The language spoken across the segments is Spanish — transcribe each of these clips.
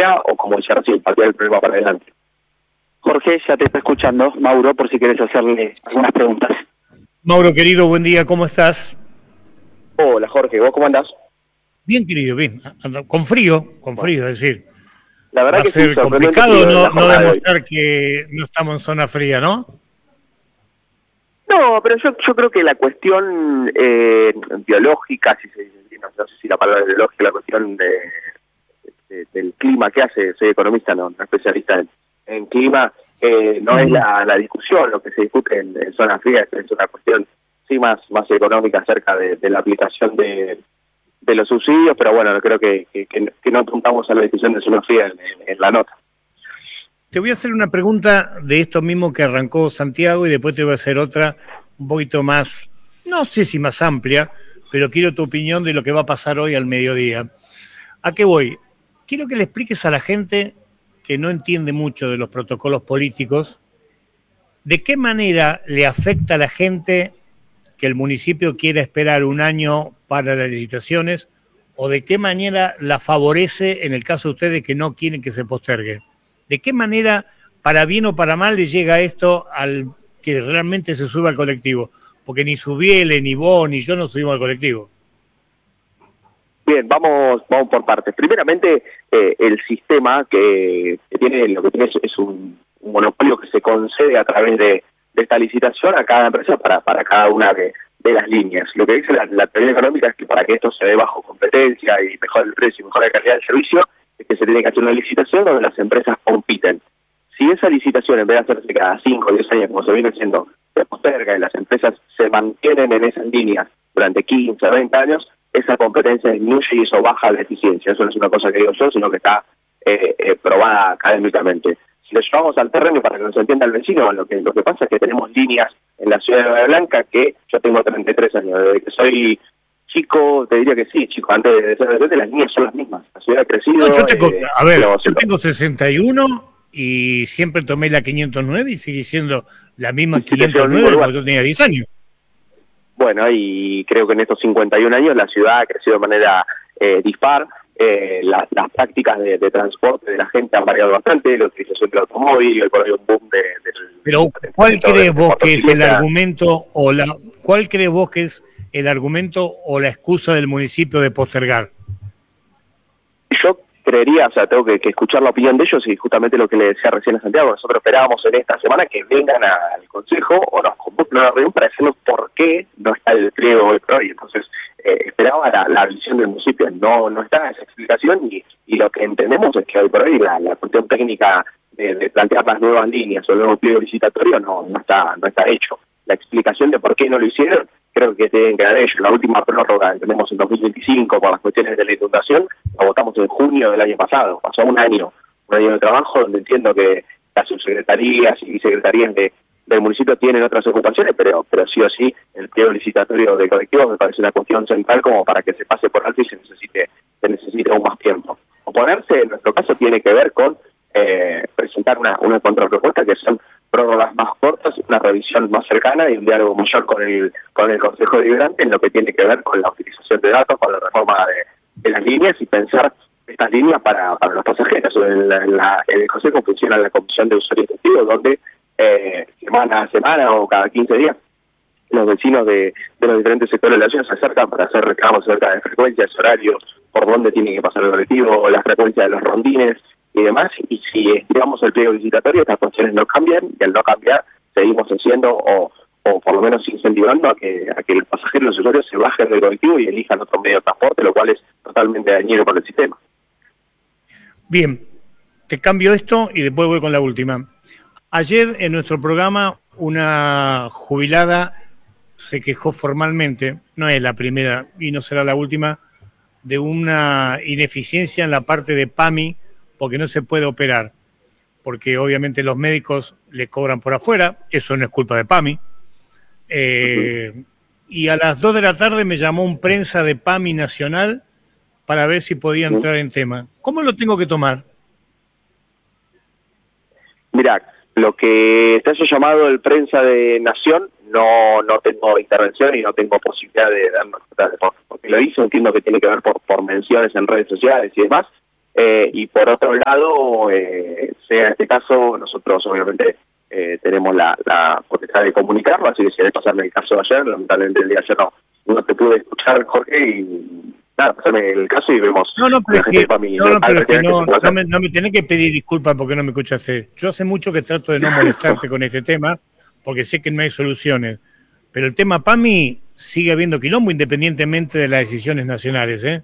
fría o, como decía recién, patear el problema para adelante. Jorge, ya te está escuchando, Mauro, por si quieres hacerle algunas preguntas. Mauro, querido, buen día, ¿cómo estás? Hola, Jorge, ¿vos cómo andás? Bien, querido, bien. Con frío, es decir, La verdad va a que ser sí, complicado no demostrar que no estamos en zona fría, ¿no? No, pero yo creo que la cuestión biológica, no sé si la palabra biológica, la cuestión del clima que hace, soy economista, no especialista en clima, no es la discusión, lo que se discute en zona fría es una cuestión sí más económica acerca de la aplicación de los subsidios, pero bueno, creo que no apuntamos a la discusión de zona fría en la nota. Te voy a hacer una pregunta de esto mismo que arrancó Santiago y después te voy a hacer otra un poquito más, no sé si más amplia, pero quiero tu opinión de lo que va a pasar hoy al mediodía. ¿A qué voy? Quiero que le expliques a la gente que no entiende mucho de los protocolos políticos, de qué manera le afecta a la gente que el municipio quiera esperar un año para las licitaciones o de qué manera la favorece en el caso de ustedes que no quieren que se postergue. ¿De qué manera, para bien o para mal, le llega esto al que realmente se suba al colectivo? Porque ni Subiele, ni vos, ni yo nos subimos al colectivo. Bien, vamos por partes. Primeramente, el sistema que tiene, lo que tiene es un monopolio que se concede a través de esta licitación a cada empresa para cada una de las líneas. Lo que dice la teoría económica es que para que esto se dé bajo competencia y mejore el precio y mejore la calidad del servicio, es que se tiene que hacer una licitación donde las empresas compiten. Si esa licitación, en vez de hacerse cada 5 o 10 años, como se viene haciendo, se posterga y las empresas se mantienen en esas líneas durante 15, 20 años, esa competencia disminuye y eso baja la eficiencia. Eso no es una cosa que digo yo, sino que está probada académicamente. Si lo llevamos al terreno para que nos entienda el vecino, lo que pasa es que tenemos líneas en la ciudad de Bahía Blanca que yo tengo 33 años, desde que soy chico, te diría que sí, chico, antes de ser adolescente las líneas son las mismas. La ciudad ha crecido. No, yo tengo 61 y siempre tomé la 509 y sigue siendo la misma 509 cuando yo tenía 10 años. Bueno, y creo que en estos 51 años la ciudad ha crecido de manera dispar. Las prácticas de transporte de la gente han variado bastante, la utilización del automóvil, hoy por hoy un boom Pero ¿cuál crees vos que es el argumento cuál crees vos que es el argumento o la excusa del municipio de postergar? Yo creería, o sea, tengo que escuchar la opinión de ellos y justamente lo que le decía recién a Santiago, nosotros esperábamos en esta semana que vengan al Consejo o nos convoquen a una reunión para decirnos por qué no está el pliego hoy por hoy. Entonces, esperaba la visión del municipio, no está esa explicación y lo que entendemos es que hoy por hoy la cuestión técnica de plantear las nuevas líneas o el nuevo pliego licitatorio no está hecho. La explicación de por qué no lo hicieron creo que tienen que dar ellos. La última prórroga que tenemos en 2025 por las cuestiones de la inundación la votamos en junio del año pasado. Pasó un año de trabajo donde entiendo que las subsecretarías y secretarías del municipio tienen otras ocupaciones, pero sí o sí el pliego licitatorio de colectivos me parece una cuestión central como para que se pase por alto y se necesite aún más tiempo. Oponerse, en nuestro caso, tiene que ver con presentar una contrapropuesta que son prórrogas más cortas, una revisión más cercana y un diálogo mayor con el Consejo Deliberante en lo que tiene que ver con la utilización de datos, con la reforma de las líneas y pensar estas líneas para los pasajeros. En el Consejo funciona la Comisión de Usuarios Testigos, donde semana a semana o cada 15 días los vecinos de los diferentes sectores de la ciudad se acercan para hacer reclamos acerca de frecuencias, horarios, por dónde tiene que pasar el colectivo, la frecuencia de los rondines y demás, y si estiramos el pliego licitatorio, estas cuestiones no cambian, y al no cambiar, seguimos haciendo o por lo menos incentivando a que los pasajeros y los usuarios se bajen del colectivo y elijan otro medio de transporte, lo cual es totalmente dañino para el sistema. Bien, te cambio esto y después voy con la última. Ayer en nuestro programa una jubilada se quejó formalmente, no es la primera y no será la última, de una ineficiencia en la parte de PAMI porque no se puede operar, porque obviamente los médicos le cobran por afuera, eso no es culpa de PAMI. Y a las 2 de la tarde me llamó un prensa de PAMI Nacional para ver si podía entrar en tema. ¿Cómo lo tengo que tomar? Mirá, lo que te haya llamado el prensa de Nación, no tengo intervención y no tengo posibilidad de darnos, porque lo hizo, entiendo que tiene que ver por menciones en redes sociales y demás, y por otro lado, sea este caso, nosotros obviamente tenemos la potestad de comunicarlo, así que si querés pasarme el caso de ayer, lamentablemente el día de ayer no te pude escuchar, Jorge, y nada, pasarme el caso y vemos. No, pero es que no me tenés que pedir disculpas porque no me escuchaste. Yo hace mucho que trato de no molestarte con este tema, porque sé que no hay soluciones. Pero el tema PAMI sigue habiendo quilombo independientemente de las decisiones nacionales, ¿eh?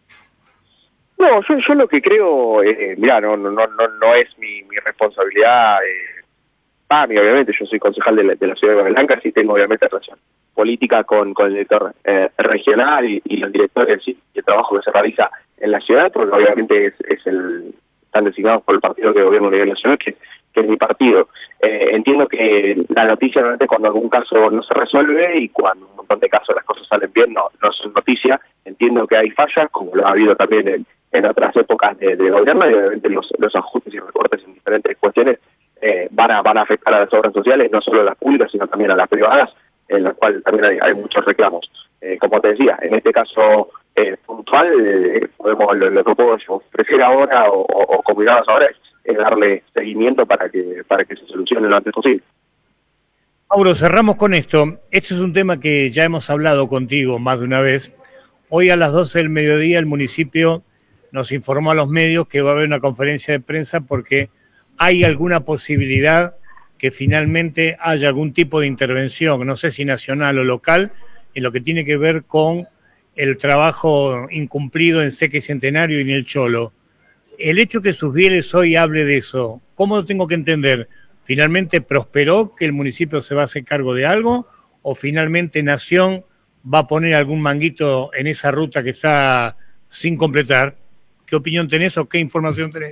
No, yo lo que creo, mirá, no es mi responsabilidad. PAMI, obviamente, yo soy concejal de la ciudad de Bahía Blanca, sí tengo obviamente relación política con el director regional y los directores y el trabajo que se realiza en la ciudad, porque obviamente están designados por el partido que gobierna a nivel nacional, que es mi partido. Entiendo que la noticia realmente cuando algún caso no se resuelve y cuando un montón de casos las cosas salen bien no son noticia. Entiendo que hay fallas, como lo ha habido también en otras épocas de gobierno, y obviamente los ajustes y recortes en diferentes cuestiones van a afectar a las obras sociales, no solo a las públicas, sino también a las privadas, en las cuales también hay muchos reclamos. Como te decía, en este caso puntual, lo que puedo ofrecer ahora o combinados ahora es darle seguimiento para que se solucione lo antes posible. Mauro, cerramos con esto. Este es un tema que ya hemos hablado contigo más de una vez. Hoy a las 12 del mediodía el municipio nos informó a los medios que va a haber una conferencia de prensa porque hay alguna posibilidad que finalmente haya algún tipo de intervención, no sé si nacional o local, en lo que tiene que ver con el trabajo incumplido en Seca y Centenario y en el Cholo. El hecho que Susbieles hoy hable de eso, ¿cómo lo tengo que entender? ¿Finalmente prosperó que el municipio se va a hacer cargo de algo? ¿O finalmente Nación va a poner algún manguito en esa ruta que está sin completar? ¿Qué opinión tenés o qué información tenés?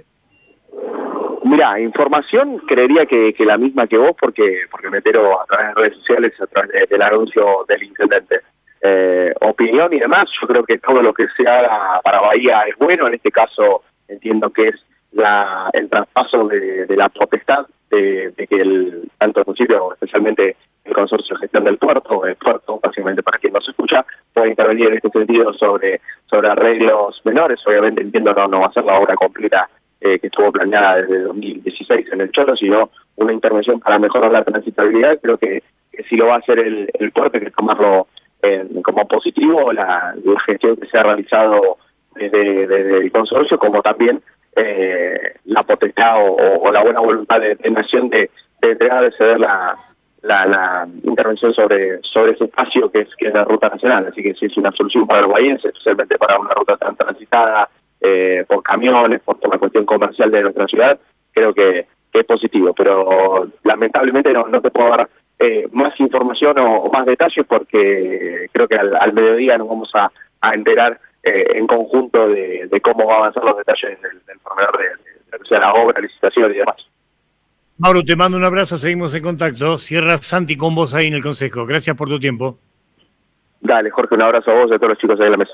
Mirá, información creería que la misma que vos, porque me entero a través de redes sociales, a través del anuncio del intendente. Opinión y demás, yo creo que todo lo que se haga para Bahía es bueno. En este caso entiendo que es el traspaso de la potestad de que tanto el municipio, especialmente el consorcio de gestión del puerto, el puerto, básicamente para quien no se escucha, puede intervenir en este sentido sobre arreglos menores. Obviamente entiendo no va a ser la obra completa que estuvo planeada desde 2016 en el Cholo, sino una intervención para mejorar la transitabilidad. Creo que si lo va a hacer el puerto, hay que tomarlo como positivo, la gestión que se ha realizado desde el consorcio, como también la potestad o la buena voluntad de Nación de entregar, de ceder la intervención sobre ese espacio que es la ruta nacional. Así que sí es una solución para los bahienses, especialmente para una ruta tan transitada por camiones, por la cuestión comercial de nuestra ciudad. Creo que es positivo, pero lamentablemente no te puedo dar más información o más detalles, porque creo que al mediodía nos vamos a enterar en conjunto de cómo van a avanzar los detalles del pormenor de la obra, licitación y demás. Mauro, te mando un abrazo, seguimos en contacto. Cierra Santi con vos ahí en el Consejo. Gracias por tu tiempo. Dale, Jorge, un abrazo a vos y a todos los chicos ahí en la mesa.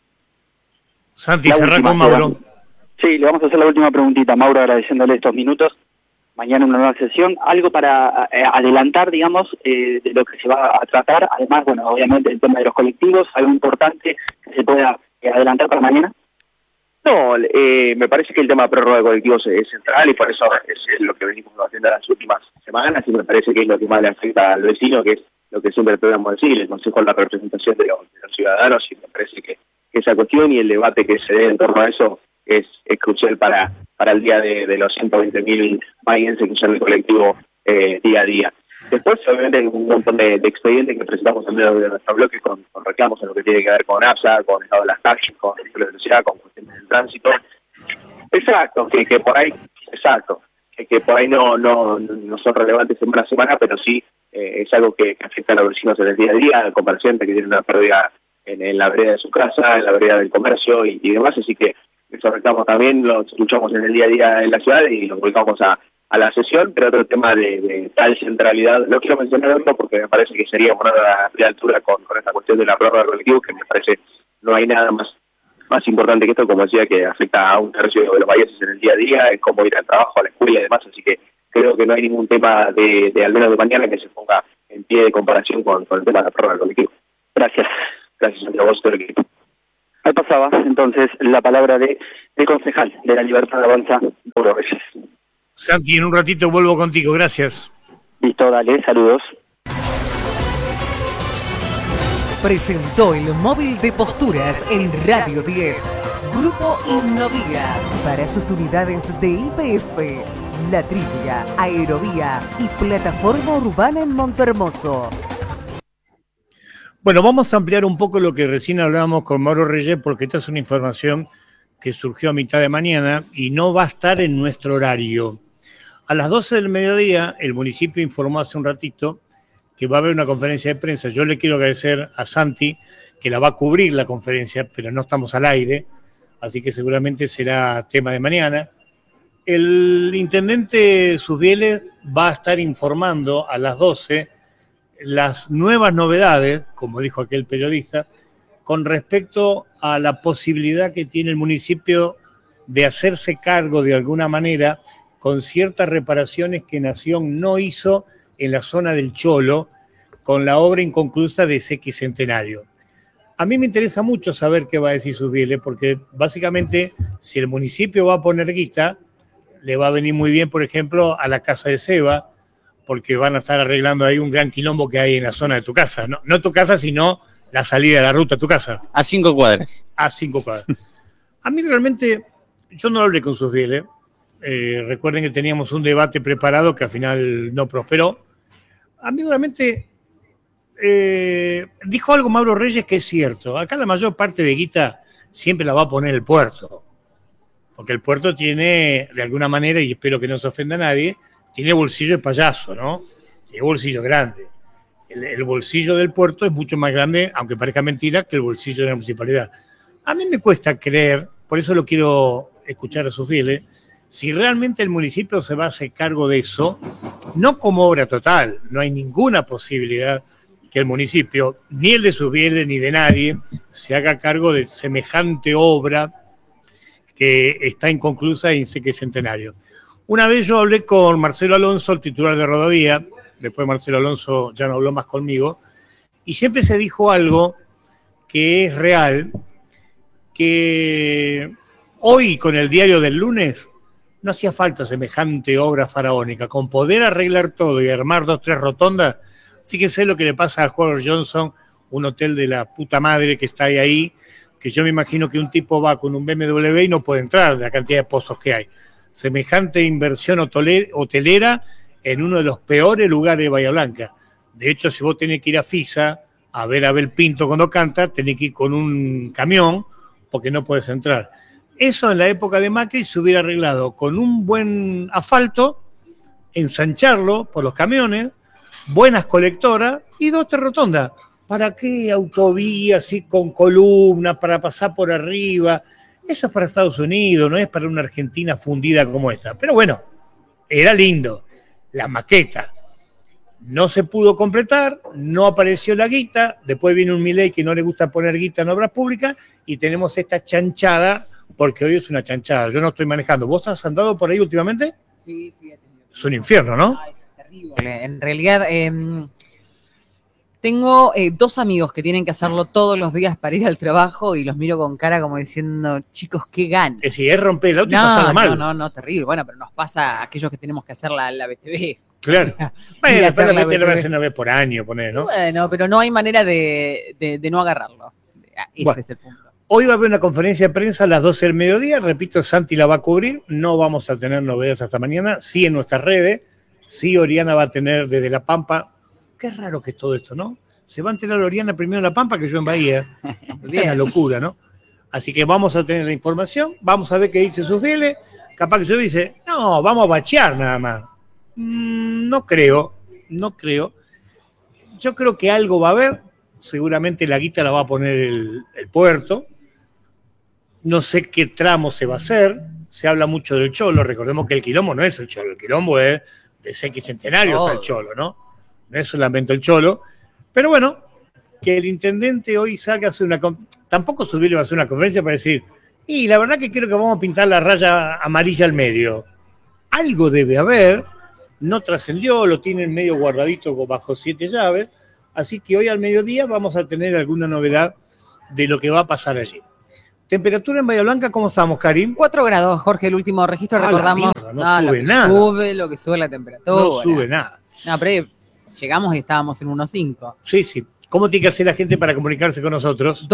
Santi, cerrá con Mauro. Sí, le vamos a hacer la última preguntita, Mauro, agradeciéndole estos minutos. Mañana una nueva sesión, algo para adelantar, digamos, de lo que se va a tratar. Además, bueno, obviamente el tema de los colectivos, algo importante que se pueda adelantar para mañana. No, me parece que el tema de prórroga de colectivos es central, y por eso es lo que venimos haciendo las últimas semanas, y me parece que es lo que más le afecta al vecino, que es lo que siempre podemos decir, el Consejo es la representación de los ciudadanos, y me parece que esa cuestión y el debate que se dé en torno a eso es crucial para el día de los 120.000 bahienses que usan el colectivo día a día. Después, obviamente, hay un montón de expedientes que presentamos en medio de nuestro bloque con reclamos en lo que tiene que ver con APSA, con estado de las calles, con el de velocidad, con cuestiones del tránsito. Exacto, que por ahí, que por ahí no son relevantes semana a semana, pero sí es algo que afecta a los vecinos en el día a día, al comerciante que tiene una pérdida en la vereda de su casa, en la vereda del comercio y demás. Así que esos reclamos también los escuchamos en el día a día en la ciudad y los volcamos a la sesión. Pero otro tema de tal centralidad, no quiero mencionarlo porque me parece que sería poner a la altura con esta cuestión de la prórroga colectiva, que me parece no hay nada más importante que esto, como decía, que afecta a un tercio de los bahienses en el día a día, en cómo ir al trabajo, a la escuela y demás. Así que creo que no hay ningún tema de al menos de mañana que se ponga en pie de comparación con el tema de la prórroga colectiva. Gracias. Gracias a vos, todo el equipo. Ahí pasaba entonces la palabra de El concejal de La Libertad Avanza, Mauro Reyes. Santi, en un ratito vuelvo contigo, gracias. Listo, dale, saludos. Presentó el móvil de posturas en Radio 10. Grupo Innovía. Para sus unidades de IPF, La Trivia, Aerovía y Plataforma Urbana en Montehermoso. Bueno, vamos a ampliar un poco lo que recién hablábamos con Mauro Reyes, porque esta es una información que surgió a mitad de mañana y no va a estar en nuestro horario. A las 12 del mediodía, el municipio informó hace un ratito que va a haber una conferencia de prensa. Yo le quiero agradecer a Santi, que la va a cubrir la conferencia, pero no estamos al aire, así que seguramente será tema de mañana. El intendente Susbiele va a estar informando a las 12 las nuevas novedades, como dijo aquel periodista, con respecto a la posibilidad que tiene el municipio de hacerse cargo de alguna manera con ciertas reparaciones que Nación no hizo en la zona del Cholo, con la obra inconclusa de Sexcentenario. A mí me interesa mucho saber qué va a decir Susbiele, porque básicamente si el municipio va a poner guita, le va a venir muy bien, por ejemplo, a la casa de Seba, porque van a estar arreglando ahí un gran quilombo que hay en la zona de tu casa. No tu casa, sino la salida de la ruta a tu casa. A 5 cuadras. A 5 cuadras. A mí realmente, yo no hablé con Susbiele. Recuerden que teníamos un debate preparado que al final no prosperó. A mí realmente dijo algo Mauro Reyes que es cierto. Acá la mayor parte de guita siempre la va a poner el puerto. Porque el puerto tiene, de alguna manera, y espero que no se ofenda a nadie, tiene bolsillo de payaso, ¿no? Tiene bolsillo grande. El bolsillo del puerto es mucho más grande, aunque parezca mentira, que el bolsillo de la municipalidad. A mí me cuesta creer, por eso lo quiero escuchar a Susbiele, si realmente el municipio se va a hacer cargo de eso, no como obra total, no hay ninguna posibilidad que el municipio, ni el de Susbiele ni de nadie, se haga cargo de semejante obra que está inconclusa en Sexcentenario. Una vez yo hablé con Marcelo Alonso, el titular de Rodovía, después Marcelo Alonso ya no habló más conmigo, y siempre se dijo algo que es real, que hoy con el diario del lunes no hacía falta semejante obra faraónica, con poder arreglar todo y armar 2, 3 rotondas. Fíjense lo que le pasa a Howard Johnson, un hotel de la puta madre que está ahí, que yo me imagino que un tipo va con un BMW y no puede entrar de la cantidad de pozos que hay. Semejante inversión hotelera en uno de los peores lugares de Bahía Blanca. De hecho, si vos tenés que ir a Fisa a ver a Abel Pinto cuando canta, tenés que ir con un camión porque no puedes entrar. Eso en la época de Macri se hubiera arreglado con un buen asfalto, ensancharlo por los camiones, buenas colectoras y 2, 3 rotondas. ¿Para qué autovías así con columnas para pasar por arriba? Eso es para Estados Unidos, no es para una Argentina fundida como esta. Pero bueno, era lindo. La maqueta no se pudo completar, no apareció la guita, después viene un Milei que no le gusta poner guita en obras públicas y tenemos esta chanchada, porque hoy es una chanchada. Yo no estoy manejando. ¿Vos has andado por ahí últimamente? Sí, he tenido. Es un infierno, ¿no? Es terrible. En realidad, tengo 2 amigos que tienen que hacerlo todos los días para ir al trabajo y los miro con cara como diciendo, chicos, qué ganas. Es decir, es romper el auto y pasarla mal. No, terrible. Bueno, pero nos pasa a aquellos que tenemos que hacer la BTV. Claro. O sea, bueno, ir a después hacer la BTV lo BTV. hacen una vez por año, poner, ¿no? Bueno, pero no hay manera de no agarrarlo. Ese Bueno. es el punto. Hoy va a haber una conferencia de prensa a las 12 del mediodía. Repito, Santi la va a cubrir. No vamos a tener novedades hasta mañana. Sí en nuestras redes. Sí, Oriana va a tener desde La Pampa. Qué raro que es todo esto, ¿no? Se va a enterar Oriana primero en La Pampa que yo en Bahía. Es una locura, ¿no? Así que vamos a tener la información. Vamos a ver qué dice Susbiele. Capaz que yo dice, no, vamos a bachear nada más. No creo. Yo creo que algo va a haber. Seguramente la guita la va a poner el puerto. No sé qué tramo se va a hacer. Se habla mucho del Cholo. Recordemos que el quilombo no es el Cholo. El quilombo es de Sexcentenario hasta el Cholo, ¿no? No es solamente el Cholo. Pero bueno, que el intendente hoy salga a hacer una... Tampoco Susbiele va a hacer una conferencia para decir, y la verdad que creo que vamos a pintar la raya amarilla al medio. Algo debe haber. No trascendió, lo tienen medio guardadito bajo 7 llaves. Así que hoy al mediodía vamos a tener alguna novedad de lo que va a pasar allí. Temperatura en Bahía Blanca, ¿cómo estamos, Karim? 4 grados, Jorge, el último registro, recordamos. Mierda, no sube nada. Lo que sube la temperatura. No sube nada. No, pero llegamos y estábamos en 1.5. Sí, sí. ¿Cómo tiene que hacer la gente para comunicarse con nosotros?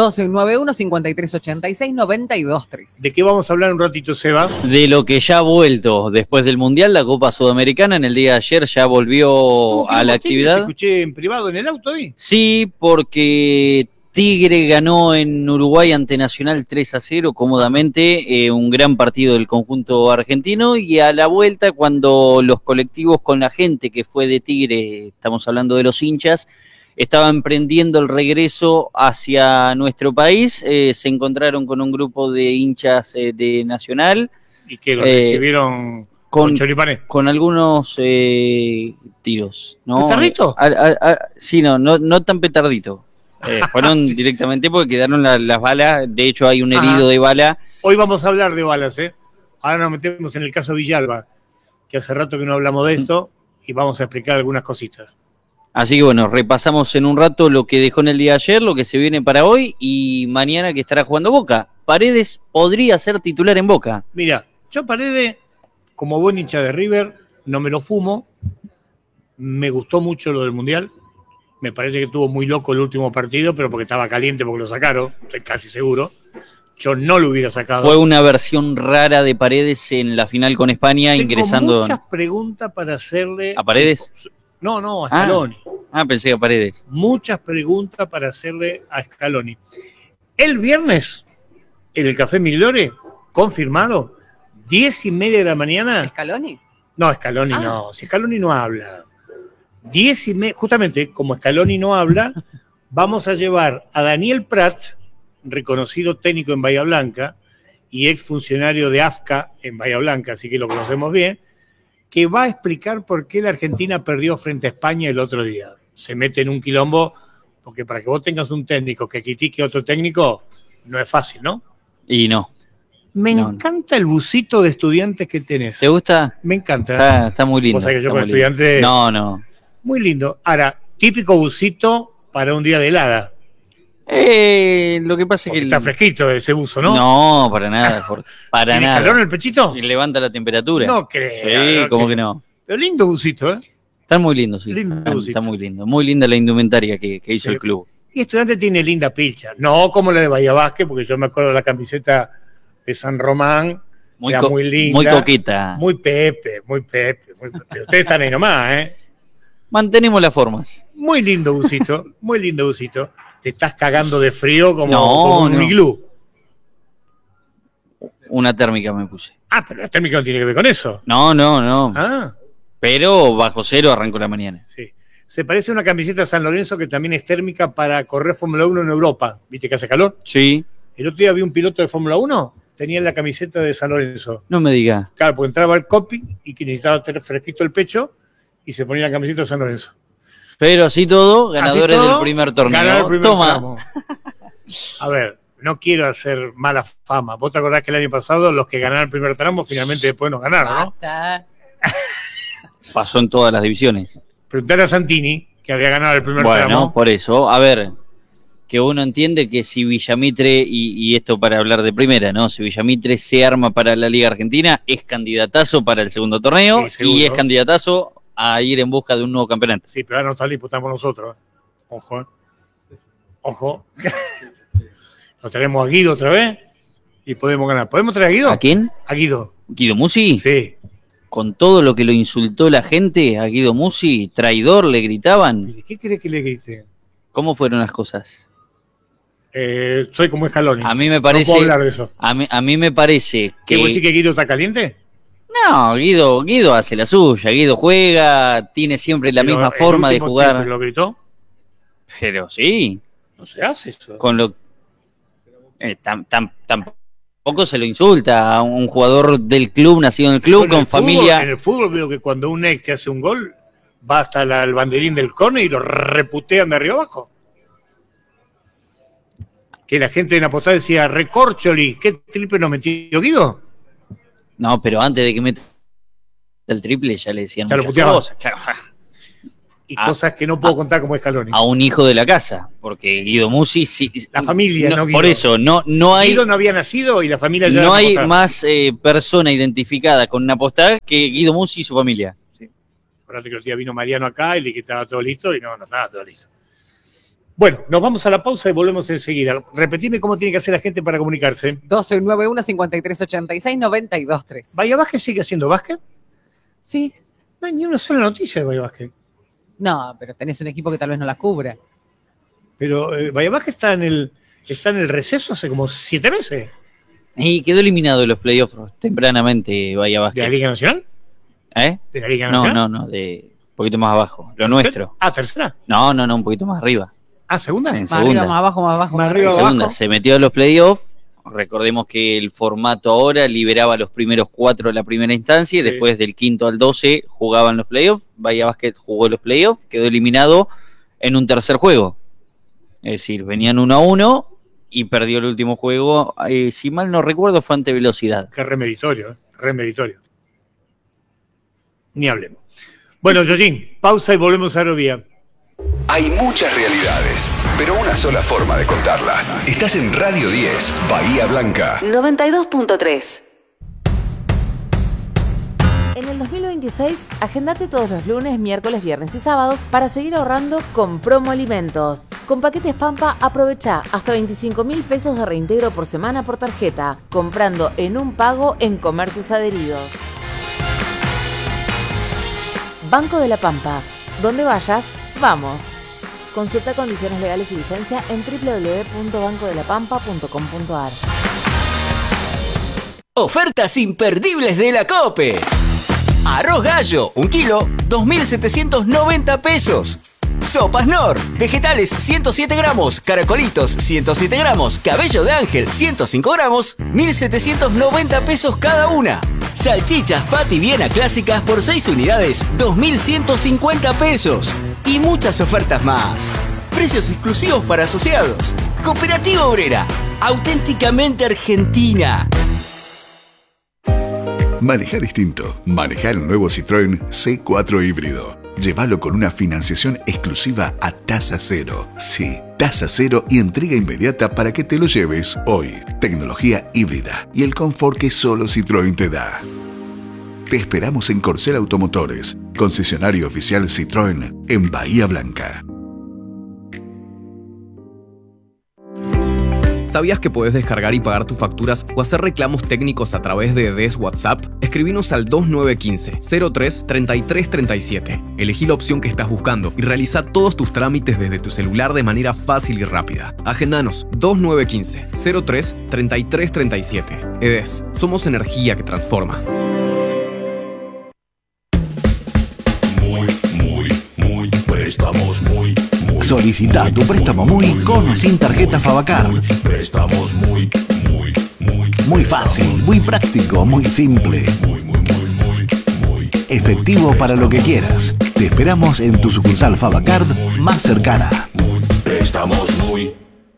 1291-5386-923. ¿De qué vamos a hablar un ratito, Seba? De lo que ya ha vuelto después del Mundial, la Copa Sudamericana en el día de ayer ya volvió a la actividad. ¿Te escuché en privado en el auto hoy? Sí, porque Tigre ganó en Uruguay ante Nacional 3-0 cómodamente, un gran partido del conjunto argentino, y a la vuelta, cuando los colectivos con la gente que fue de Tigre, estamos hablando de los hinchas, estaban emprendiendo el regreso hacia nuestro país, se encontraron con un grupo de hinchas de Nacional. Y que lo recibieron con choripanes. Con algunos tiros, ¿no? ¿Petardito? Sí, no tan petardito. Fueron sí. Directamente porque quedaron las balas. De hecho, hay un herido de bala. Hoy vamos a hablar de balas, ¿eh? Ahora nos metemos en el caso Villalba, que hace rato que no hablamos de esto, y vamos a explicar algunas cositas. Así que bueno, repasamos en un rato lo que dejó en el día de ayer, lo que se viene para hoy y mañana que estará jugando Boca. Paredes podría ser titular en Boca. Mira, yo Paredes, como buen hincha de River, no me lo fumo. Me gustó mucho lo del Mundial. Me parece que estuvo muy loco el último partido, pero porque estaba caliente, porque lo sacaron, estoy casi seguro. Yo no lo hubiera sacado. Fue una versión rara de Paredes en la final con España, Tengo ingresando. Muchas preguntas para hacerle. ¿A Paredes? No, a Scaloni. Pensé que a Paredes. Muchas preguntas para hacerle a Scaloni. El viernes, en el Café Migliore, confirmado, 10:30 de la mañana. ¿Scaloni? No, Scaloni no. Si Scaloni no habla. 10:30, justamente, como Scaloni no habla, vamos a llevar a Daniel Prat, reconocido técnico en Bahía Blanca y exfuncionario de AFCA en Bahía Blanca, así que lo conocemos bien, que va a explicar por qué la Argentina perdió frente a España el otro día. Se mete en un quilombo, porque para que vos tengas un técnico que critique a otro técnico, no es fácil, ¿no? Y no. Me encanta el busito de estudiantes que tenés. ¿Te gusta? Me encanta. Está muy lindo. Vos sabés que yo con estudiante... No. Muy lindo. Ahora, típico busito para un día de helada. Lo que pasa es que está fresquito ese buzo, ¿no? No, para nada. Para ¿Tiene nada. calor en el pechito? Y levanta la temperatura. No creo. Sí, no ¿cómo creo. que no? Pero lindo busito, ¿eh? Están muy lindos, sí. Está muy lindo. Muy linda la indumentaria que hizo Sí. el club. Y Estudiante tiene linda pilcha. No como la de Bahía Vázquez, porque yo me acuerdo de la camiseta de San Román. Era muy linda. Muy coqueta. Muy Pepe. Pero ustedes están ahí nomás, ¿eh? Mantenemos las formas. Muy lindo busito. Te estás cagando de frío como un iglú. Una térmica me puse. Pero la térmica no tiene que ver con eso. No. Ah, Pero bajo cero arrancó la mañana. sí. Se parece a una camiseta de San Lorenzo que también es térmica para correr Fórmula 1 en Europa. ¿Viste que hace calor? Sí. El otro día vi un piloto de Fórmula 1, tenía la camiseta de San Lorenzo. No me diga. Claro, porque entraba al copy y que necesitaba tener fresquito el pecho y se ponía la camiseta de San Lorenzo. Pero así todo, ganadores Así todo, del primer torneo. ganar el primer Toma. tramo. A ver, no quiero hacer mala fama. ¿Vos te acordás que el año pasado los que ganaron el primer tramo finalmente después no ganaron, no? Basta. Pasó en todas las divisiones. Preguntale a Santini, que había ganado el primer Bueno, tramo. por eso, a ver, que uno entiende que si Villamitre, y esto para hablar de primera, ¿no? Si Villamitre se arma para la Liga Argentina, es candidatazo para el segundo torneo Sí, seguro. y es candidatazo a ir en busca de un nuevo campeonato. Sí, pero ahora no está disputamos nosotros. Ojo, Ojo. Lo tenemos a Guido otra vez y podemos ganar. ¿Podemos traer a Guido? ¿A quién? A Guido. ¿Guido Musi? Sí. Con todo lo que lo insultó la gente a Guido Musi, traidor, le gritaban. ¿Qué querés que le grite? ¿Cómo fueron las cosas? Soy como Scaloni. A mí me parece. No puedo hablar de eso. A mí me parece ¿Qué vos que. decís que Guido está caliente? No, Guido hace la suya. Guido juega, tiene siempre la Pero misma el forma de último jugar. tiempo ¿Lo gritó? Pero sí, No se hace eso. con lo. Tampoco se lo insulta a un jugador del club, nacido en el club, Yo en con el fútbol- familia. En el fútbol veo que cuando un ex te hace un gol, va hasta el banderín del córner y lo reputean de arriba abajo. Que la gente en Apostá decía, Recorcholi, ¿qué triple nos metió Guido? No, pero antes de que meta el triple ya le decían Ya lo muchas puteaban. cosas. Claro. y cosas que no puedo contar como Scaloni. A un hijo de la casa, porque Guido Musi sí, la familia, no Guido. Por eso, no hay... Guido no había nacido y la familia ya no hay más persona identificada con una postal que Guido Musi y su familia. Sí. Acuérdate que el día vino Mariano acá y le dije que estaba todo listo y no estaba todo listo. Bueno, nos vamos a la pausa y volvemos enseguida. Repetime cómo tiene que hacer la gente para comunicarse. 1291-5386-923. ¿Bahía Básquet sigue haciendo básquet? Sí. No hay ni una sola noticia de Bahía Básquet. No, pero tenés un equipo que tal vez no la cubra. Pero Bahía Básquet está en el receso hace como 7 meses. Y quedó eliminado de los playoffs tempranamente Bahía Básquet. ¿De la Liga Nacional? ¿De la Liga Nacional? No, de un poquito más abajo. Lo nuestro. ¿Tercera? No, un poquito más arriba. ¿Segunda? En más segunda. arriba, más abajo, más abajo. Más arriba, Segunda. abajo. Se metió a los playoffs. Recordemos que el formato ahora liberaba a los primeros 4 de la primera instancia y después del 5 al 12 jugaban los playoffs. Bahía Básquet jugó los playoffs, quedó eliminado en un tercer juego. Es decir, venían 1-1 y perdió el último juego. Si mal no recuerdo, fue ante Velocidad. Qué remeritorio, remeritorio. Ni hablemos. Bueno, Yoyin, pausa y volvemos a Aerovía. Hay muchas realidades, pero una sola forma de contarla. Estás en Radio 10, Bahía Blanca. 92.3. En el 2026, agendate todos los lunes, miércoles, viernes y sábados para seguir ahorrando con Promo Alimentos. Con paquetes Pampa, aprovecha hasta 25.000 pesos de reintegro por semana por tarjeta, comprando en un pago en comercios adheridos. Banco de la Pampa. Donde vayas, vamos. Consulta condiciones legales y vigencia en www.bancodelapampa.com.ar. Ofertas imperdibles de la COPE. Arroz gallo, 1 kilo, 2.790 pesos. Sopas Nor, vegetales 107 gramos, caracolitos 107 gramos, cabello de ángel 105 gramos, 1.790 pesos cada una. Salchichas Patty Viena clásicas por 6 unidades, 2.150 pesos. Y muchas ofertas más. Precios exclusivos para asociados. Cooperativa Obrera, auténticamente argentina. Maneja distinto. Maneja el nuevo Citroën C4 híbrido. Llévalo con una financiación exclusiva a tasa cero. Sí, tasa cero y entrega inmediata para que te lo lleves hoy. Tecnología híbrida y el confort que solo Citroën te da. Te esperamos en Corcel Automotores, concesionario oficial Citroën en Bahía Blanca. ¿Sabías que puedes descargar y pagar tus facturas o hacer reclamos técnicos a través de DES WhatsApp? Escribinos al 2915-03-3337. Elegí la opción que estás buscando y realiza todos tus trámites desde tu celular de manera fácil y rápida. Agendanos 2915-03-3337. EDES, somos energía que transforma. Préstamos muy. Solicita tu préstamo muy con o sin tarjeta Favacard. Préstamos muy. Muy fácil, muy práctico, muy simple. Efectivo para lo que quieras. Te esperamos en tu sucursal Favacard más cercana. Préstamos muy.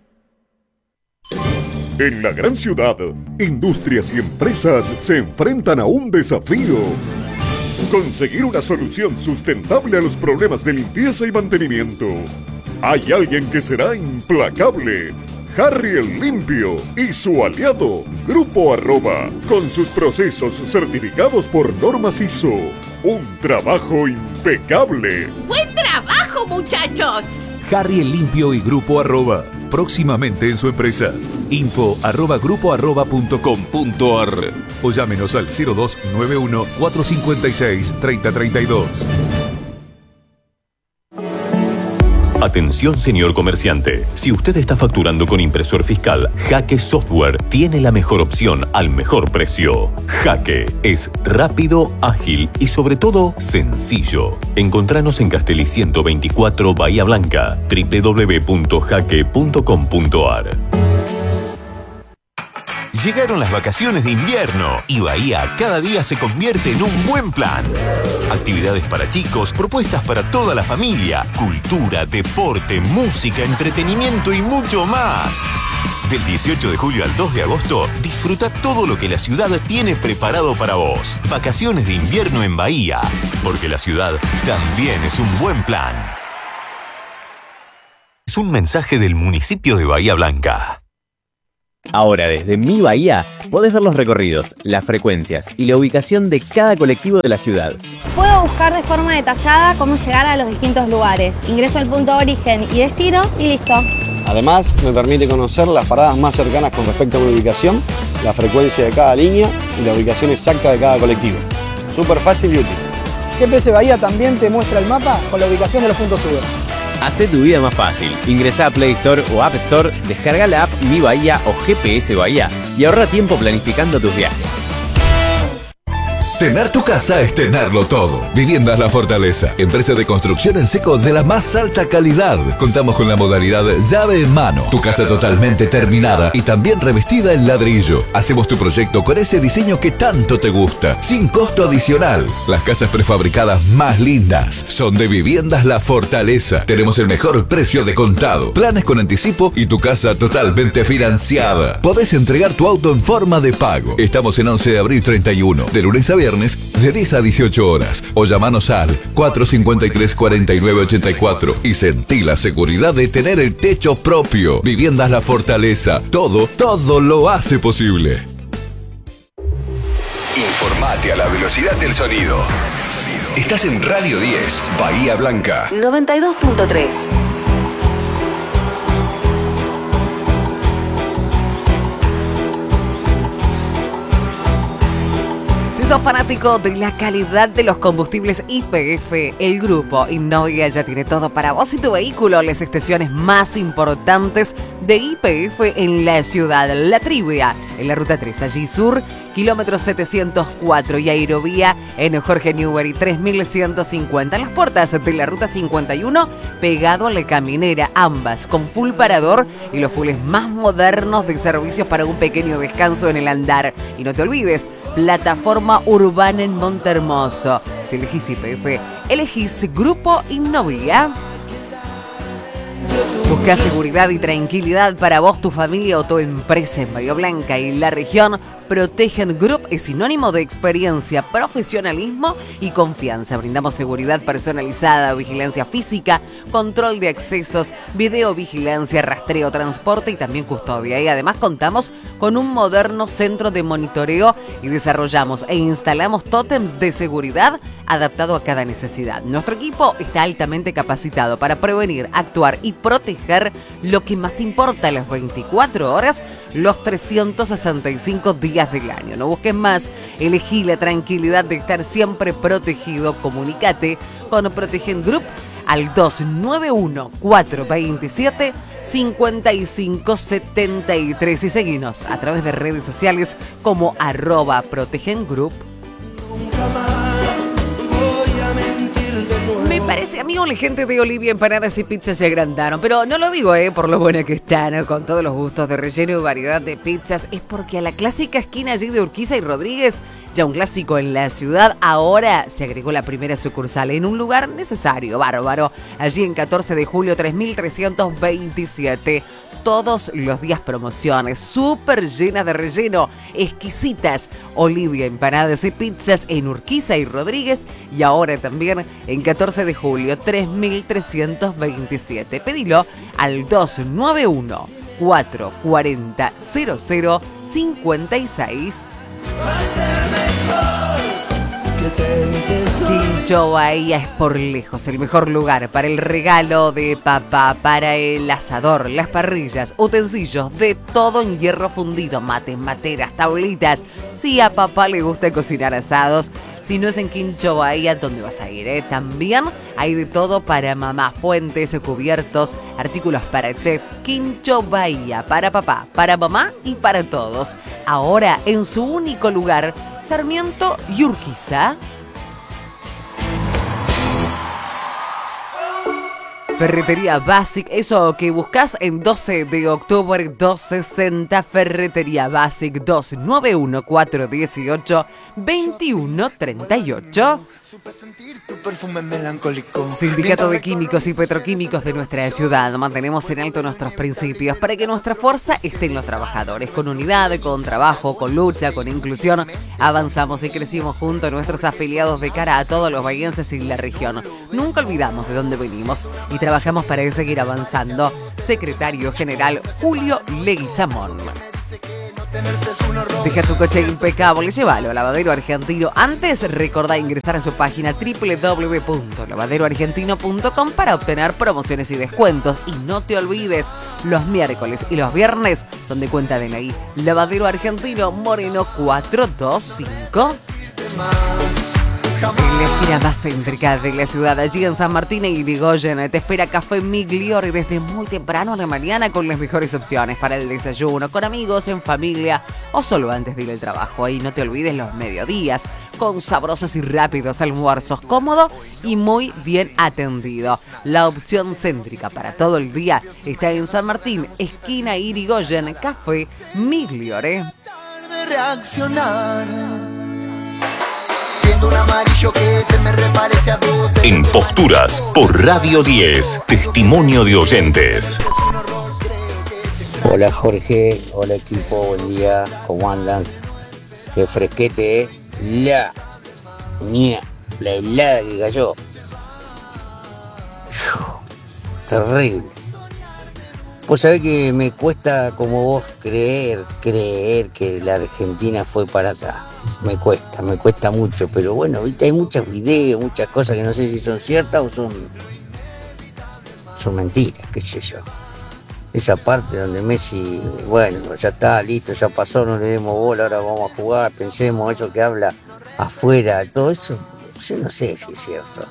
En la gran ciudad, industrias y empresas se enfrentan a un desafío. Conseguir una solución sustentable a los problemas de limpieza y mantenimiento. Hay alguien que será implacable. Harry el Limpio y su aliado, Grupo Arroba, con sus procesos certificados por normas ISO. Un trabajo impecable. ¡Buen trabajo, muchachos! Harry el Limpio y Grupo Arroba, próximamente en su empresa. info@grupoarroba.com.ar o llámenos al 0291 456 3032. Atención, señor comerciante. Si usted está facturando con impresor fiscal, Jaque Software tiene la mejor opción al mejor precio. Jaque es rápido, ágil y sobre todo sencillo. Encontranos en Castelli 124 Bahía Blanca, www.jaque.com.ar. Llegaron las vacaciones de invierno y Bahía cada día se convierte en un buen plan. Actividades para chicos, propuestas para toda la familia, cultura, deporte, música, entretenimiento y mucho más. Del 18 de julio al 2 de agosto, disfruta todo lo que la ciudad tiene preparado para vos. Vacaciones de invierno en Bahía, porque la ciudad también es un buen plan. Es un mensaje del municipio de Bahía Blanca. Ahora desde Mi Bahía podés ver los recorridos, las frecuencias y la ubicación de cada colectivo de la ciudad. Puedo buscar de forma detallada cómo llegar a los distintos lugares. Ingreso al punto de origen y destino y listo. Además, me permite conocer las paradas más cercanas con respecto a una ubicación, la frecuencia de cada línea y la ubicación exacta de cada colectivo. Súper fácil y útil. GPS Bahía también te muestra el mapa con la ubicación de los puntos Uber. Hacé tu vida más fácil. Ingresá a Play Store o App Store, descarga la app Mi Bahía o GPS Bahía y ahorra tiempo planificando tus viajes. Tener tu casa es tenerlo todo. Viviendas La Fortaleza, empresa de construcción en seco de la más alta calidad. Contamos con la modalidad llave en mano. Tu casa totalmente terminada y también revestida en ladrillo. Hacemos tu proyecto con ese diseño que tanto te gusta, sin costo adicional. Las casas prefabricadas más lindas son de Viviendas La Fortaleza. Tenemos el mejor precio de contado, planes con anticipo y tu casa totalmente financiada. Podés entregar tu auto en forma de pago. Estamos en 11 de abril 31, de lunes a viernes, de 10 a 18 horas, o llamanos al 453-4984 y sentí la seguridad de tener el techo propio. Viviendas La Fortaleza, todo lo hace posible. Informate a la velocidad del sonido. Estás en Radio 10, Bahía Blanca 92.3. Sos fanático de la calidad de los combustibles YPF, el grupo Innovia ya tiene todo para vos y tu vehículo. Las estaciones más importantes de YPF en la ciudad. La Trivia en la ruta 3, allí sur, kilómetro 704, y Aerovía en Jorge Newbery 3150. Las puertas de la ruta 51, pegado a la Caminera, ambas con full parador y los fulls más modernos de servicios para un pequeño descanso en el andar. Y no te olvides, plataforma urbana en Montehermoso. Si elegís YPF, elegís Grupo Innovia. Busca seguridad y tranquilidad para vos, tu familia o tu empresa en Bahía Blanca y la región. Protegen Group es sinónimo de experiencia, profesionalismo y confianza. Brindamos seguridad personalizada, vigilancia física, control de accesos, videovigilancia, rastreo, transporte y también custodia. Y además contamos con un moderno centro de monitoreo y desarrollamos e instalamos tótems de seguridad adaptado a cada necesidad. Nuestro equipo está altamente capacitado para prevenir, actuar y proteger lo que más te importa las 24 horas, los 365 días del año. No busques más, elegí la tranquilidad de estar siempre protegido. Comunícate con Protegen Group al 291-427-5573 y seguinos a través de redes sociales como @ProtegenGroup. Me parece, amigo, la gente de Olivia Empanadas y Pizzas se agrandaron, pero no lo digo por lo buena que están, con todos los gustos de relleno y variedad de pizzas, es porque a la clásica esquina allí de Urquiza y Rodríguez, ya un clásico en la ciudad, ahora se agregó la primera sucursal en un lugar necesario, bárbaro, allí en 14 de julio 3327. Todos los días promociones, súper llenas de relleno, exquisitas. Olivia Empanadas y Pizzas en Urquiza y Rodríguez y ahora también en 14 de julio 3327. Pedilo al 291-440-0056. Quincho Bahía es por lejos el mejor lugar para el regalo de papá, para el asador, las parrillas, utensilios de todo en hierro fundido, mates, materas, tablitas. Si a papá le gusta cocinar asados, si no es en Quincho Bahía, ¿dónde vas a ir? También hay de todo para mamá, fuentes, cubiertos, artículos para chef. Quincho Bahía, para papá, para mamá y para todos. Ahora en su único lugar, Sarmiento y Urquiza. Ferretería Basic, eso que buscas en 12 de octubre 260. Ferretería Basic 291-418-2138. Sindicato de Químicos y Petroquímicos de nuestra ciudad. Mantenemos en alto nuestros principios para que nuestra fuerza esté en los trabajadores. Con unidad, con trabajo, con lucha, con inclusión, avanzamos y crecimos junto a nuestros afiliados de cara a todos los bahienses y la región. Nunca olvidamos de dónde venimos y trabajamos para seguir avanzando. Secretario General Julio Leguizamón. Deja tu coche impecable, llévalo a Lavadero Argentino. Antes, recordá ingresar a su página www.lavaderoargentino.com para obtener promociones y descuentos. Y no te olvides, los miércoles y los viernes son de cuenta DNI. Lavadero Argentino, Moreno 425. En la esquina más céntrica de la ciudad, allí en San Martín y Irigoyen, te espera Café Migliore desde muy temprano a la mañana con las mejores opciones para el desayuno, con amigos, en familia o solo antes de ir al trabajo. Y no te olvides los mediodías, con sabrosos y rápidos almuerzos, cómodo y muy bien atendido. La opción céntrica para todo el día está en San Martín, esquina Irigoyen, Café Migliore. Un amarillo que se me reparece a vos. En Posturas por Radio 10, testimonio de oyentes. Hola Jorge, hola equipo, buen día, ¿cómo andan? Qué fresquete, la helada que cayó. Terrible. Pues sabés que me cuesta como vos creer que la Argentina fue para atrás. Me cuesta mucho, pero bueno, viste, hay muchos videos, muchas cosas que no sé si son ciertas o son mentiras, qué sé yo. Esa parte donde Messi, bueno, ya está, listo, ya pasó, no le demos bola, ahora vamos a jugar, pensemos, eso que habla afuera, todo eso, yo no sé si es cierto.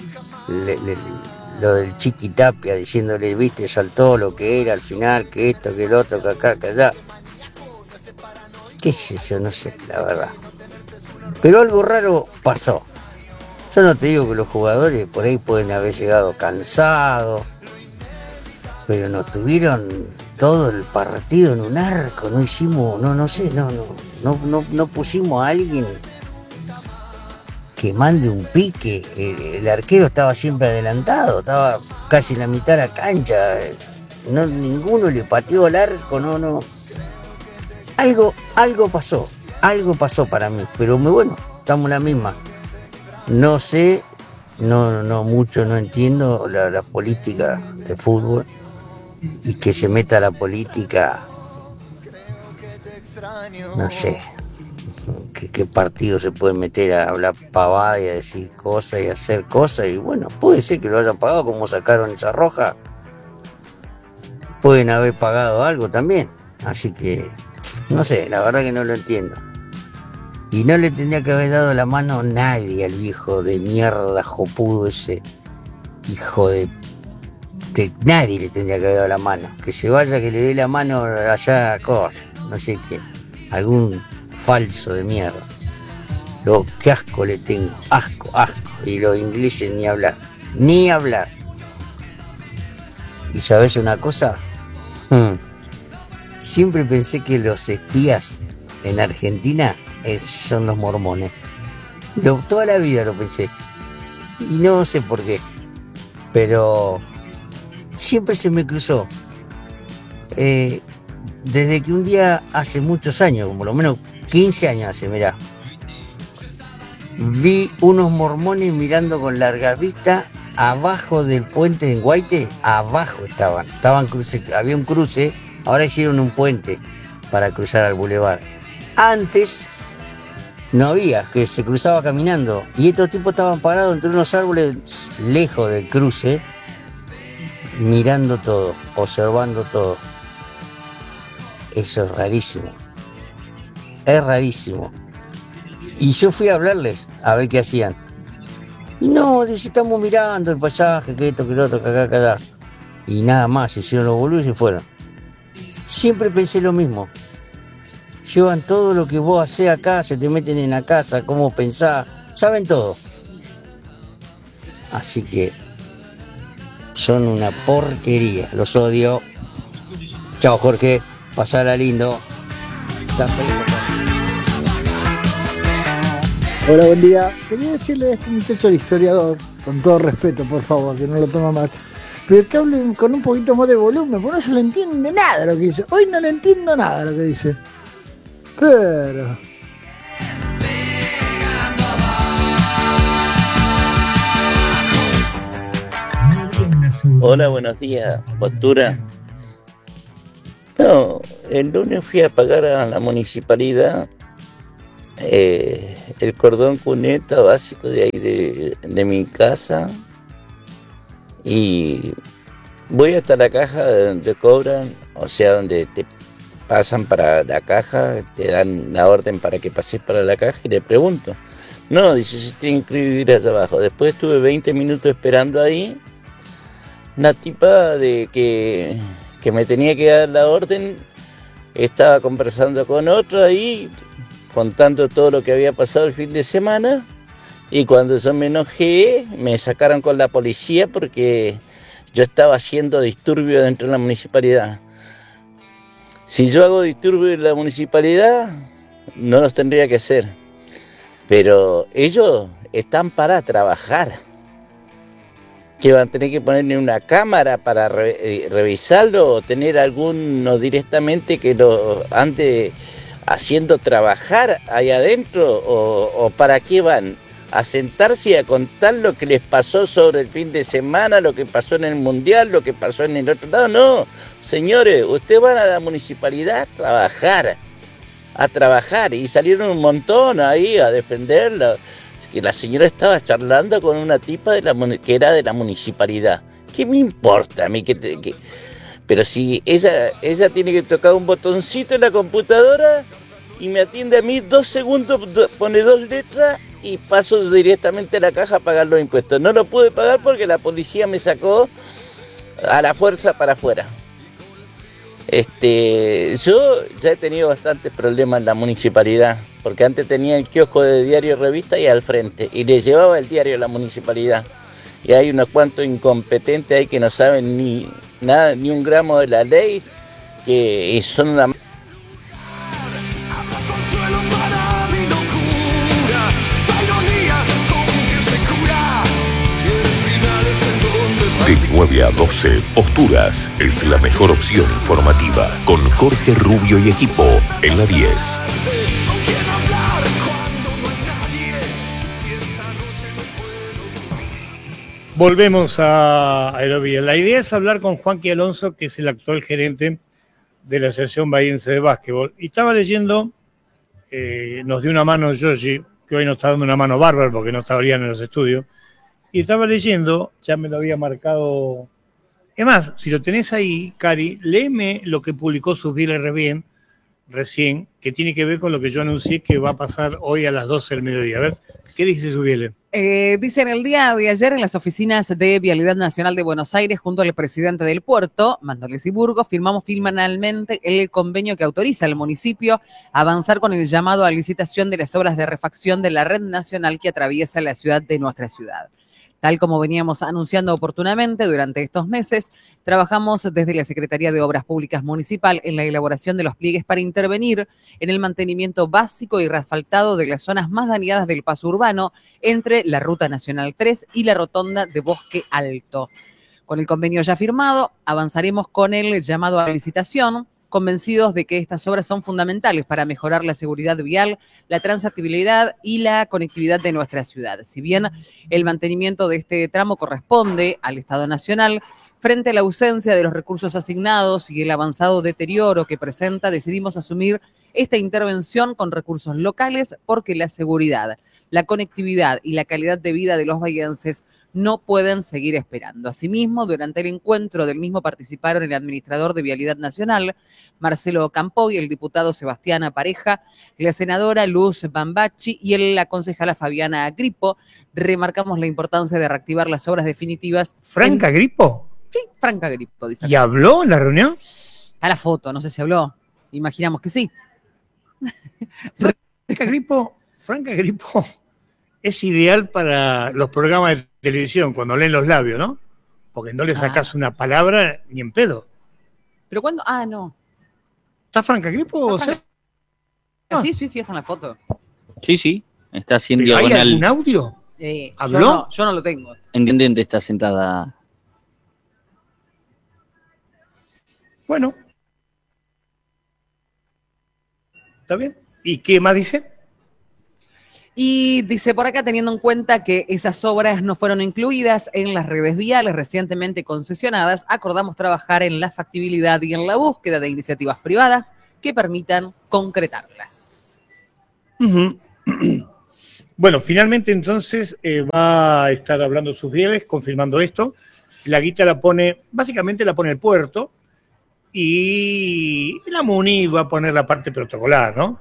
Lo del Chiqui Tapia diciéndole, viste, saltó lo que era al final, que esto, que el otro, que acá, que allá. Qué sé yo, no sé, la verdad. Pero algo raro pasó. Yo no te digo que los jugadores por ahí pueden haber llegado cansados, pero nos tuvieron todo el partido en un arco, no hicimos, no pusimos a alguien que mande un pique. El arquero estaba siempre adelantado, estaba casi en la mitad de la cancha, ninguno le pateó al arco, no. Algo pasó para mí, pero muy bueno, estamos en la misma. No sé, mucho no entiendo la política de fútbol y que se meta la política, no sé, qué partido se puede meter a hablar pavada y a decir cosas y a hacer cosas, y bueno, puede ser que lo hayan pagado como sacaron esa roja, pueden haber pagado algo también, así que no sé, la verdad que no lo entiendo. Y no le tendría que haber dado la mano nadie al viejo de mierda jopudo ese. Hijo de nadie le tendría que haber dado la mano. Que se vaya, que le dé la mano allá a cosa, no sé quién. Algún falso de mierda. Qué asco le tengo, asco. Y los ingleses ni hablar. ¿Y sabes una cosa? Siempre pensé que los espías en Argentina son los mormones. Toda la vida lo pensé. Y no sé por qué. Pero siempre se me cruzó. Desde que un día, hace muchos años, como lo menos 15 años hace, mirá, vi unos mormones mirando con larga vista abajo del puente en Guaite. Abajo estaban había un cruce. Ahora hicieron un puente para cruzar al bulevar. Antes no había, que se cruzaba caminando. Y estos tipos estaban parados entre unos árboles lejos del cruce, mirando todo, observando todo. Eso es rarísimo. Es rarísimo. Y yo fui a hablarles, a ver qué hacían. Y no, dice, estamos mirando el paisaje, que esto, que lo otro, que acá, que allá. Y nada más, se hicieron los boludos y se fueron. Siempre pensé lo mismo. Llevan todo lo que vos hacés acá, se te meten en la casa, cómo pensás, saben todo. Así que son una porquería, los odio. Chao Jorge, pasala lindo. Está feliz. Hola, buen día. Quería decirle a este muchacho el historiador, con todo respeto, por favor, que no lo toma mal, pero que hablen con un poquito más de volumen, porque no se le entiende nada lo que dice. Hoy no le entiendo nada lo que dice. Pero... Hola, buenos días, Postura. No, el lunes fui a pagar a la municipalidad el cordón cuneta básico de ahí de mi casa, y voy hasta la caja donde cobran, o sea, donde te pasan para la caja, te dan la orden para que pases para la caja, y le pregunto. No, dice, se tiene que inscribir allá abajo. Después estuve 20 minutos esperando ahí. Una tipa de que me tenía que dar la orden estaba conversando con otro ahí, contando todo lo que había pasado el fin de semana, y cuando yo me enojé me sacaron con la policía porque yo estaba haciendo disturbio dentro de la municipalidad. Si yo hago disturbio en la municipalidad, no los tendría que hacer, pero ellos están para trabajar. Que van a tener que ponerle una cámara para revisarlo, o tener alguno directamente que lo ande haciendo trabajar ahí adentro, o para qué van a sentarse y a contar lo que les pasó sobre el fin de semana, lo que pasó en el mundial, lo que pasó en el otro lado. No, señores, ustedes van a la municipalidad a trabajar, y salieron un montón ahí a defenderla. Que la señora estaba charlando con una tipa que era de la municipalidad. ¿Qué me importa a mí? Pero si ella tiene que tocar un botoncito en la computadora y me atiende a mí 2 segundos, pone 2 letras y paso directamente a la caja a pagar los impuestos. No lo pude pagar porque la policía me sacó a la fuerza para afuera. Yo ya he tenido bastantes problemas en la municipalidad, porque antes tenía el kiosco de diario y revista y al frente, y le llevaba el diario a la municipalidad. Y hay unos cuantos incompetentes ahí que no saben ni nada, ni un gramo de la ley, que son una... De 9 a 12, Posturas es la mejor opción informativa, con Jorge Rubio y equipo en la 10. Volvemos a Aerovía. La idea es hablar con Juanqui Alonso, que es el actual gerente de la Asociación Bahiense de Básquetbol. Y estaba leyendo, nos dio una mano Yoshi, que hoy nos está dando una mano bárbara porque no estarían en los estudios. Y estaba leyendo, ya me lo había marcado. Es más, si lo tenés ahí, Cari, léeme lo que publicó Subir R recién, que tiene que ver con lo que yo anuncié que va a pasar hoy a las 12 del mediodía. A ver, ¿qué dice Subiele? Dice, en el día de ayer en las oficinas de Vialidad Nacional de Buenos Aires, junto al presidente del puerto, Mandolesi Burgos, firmamos finalmente el convenio que autoriza al municipio a avanzar con el llamado a licitación de las obras de refacción de la red nacional que atraviesa la ciudad de nuestra ciudad. Tal como veníamos anunciando oportunamente durante estos meses, trabajamos desde la Secretaría de Obras Públicas Municipal en la elaboración de los pliegues para intervenir en el mantenimiento básico y reasfaltado de las zonas más dañadas del paso urbano entre la Ruta Nacional 3 y la rotonda de Bosque Alto. Con el convenio ya firmado, avanzaremos con el llamado a licitación, convencidos de que estas obras son fundamentales para mejorar la seguridad vial, la transitabilidad y la conectividad de nuestra ciudad. Si bien el mantenimiento de este tramo corresponde al Estado Nacional, frente a la ausencia de los recursos asignados y el avanzado deterioro que presenta, decidimos asumir esta intervención con recursos locales porque la seguridad, la conectividad y la calidad de vida de los bahienses no pueden seguir esperando. Asimismo, durante el encuentro del mismo participaron el administrador de Vialidad Nacional, Marcelo Campoy, el diputado Sebastián Pareja, la senadora Luz Bambachi y la concejala Fabiana Gripo. Remarcamos la importancia de reactivar las obras definitivas. ¿Franca Gripo? Sí, Franca Gripo, dice. ¿Y habló en la reunión? Está la foto, no sé si habló. Imaginamos que sí. Franca Gripo es ideal para los programas de televisión, cuando leen los labios, ¿no? porque no le sacás una palabra ni en pedo. ¿Pero cuándo? Ah, no. ¿Está Franca Gripo? Sí, está en la foto. Sí, está así en ¿Hay diagonal. algún audio? ¿Habló? Yo no lo tengo. Intendente está sentada. Bueno. ¿Está bien? ¿Y qué más dice? Y dice por acá, teniendo en cuenta que esas obras no fueron incluidas en las redes viales recientemente concesionadas, acordamos trabajar en la factibilidad y en la búsqueda de iniciativas privadas que permitan concretarlas. Bueno, finalmente entonces va a estar hablando sus viales, confirmando esto. La guita la pone, básicamente la pone el puerto y la MUNI va a poner la parte protocolar, ¿no?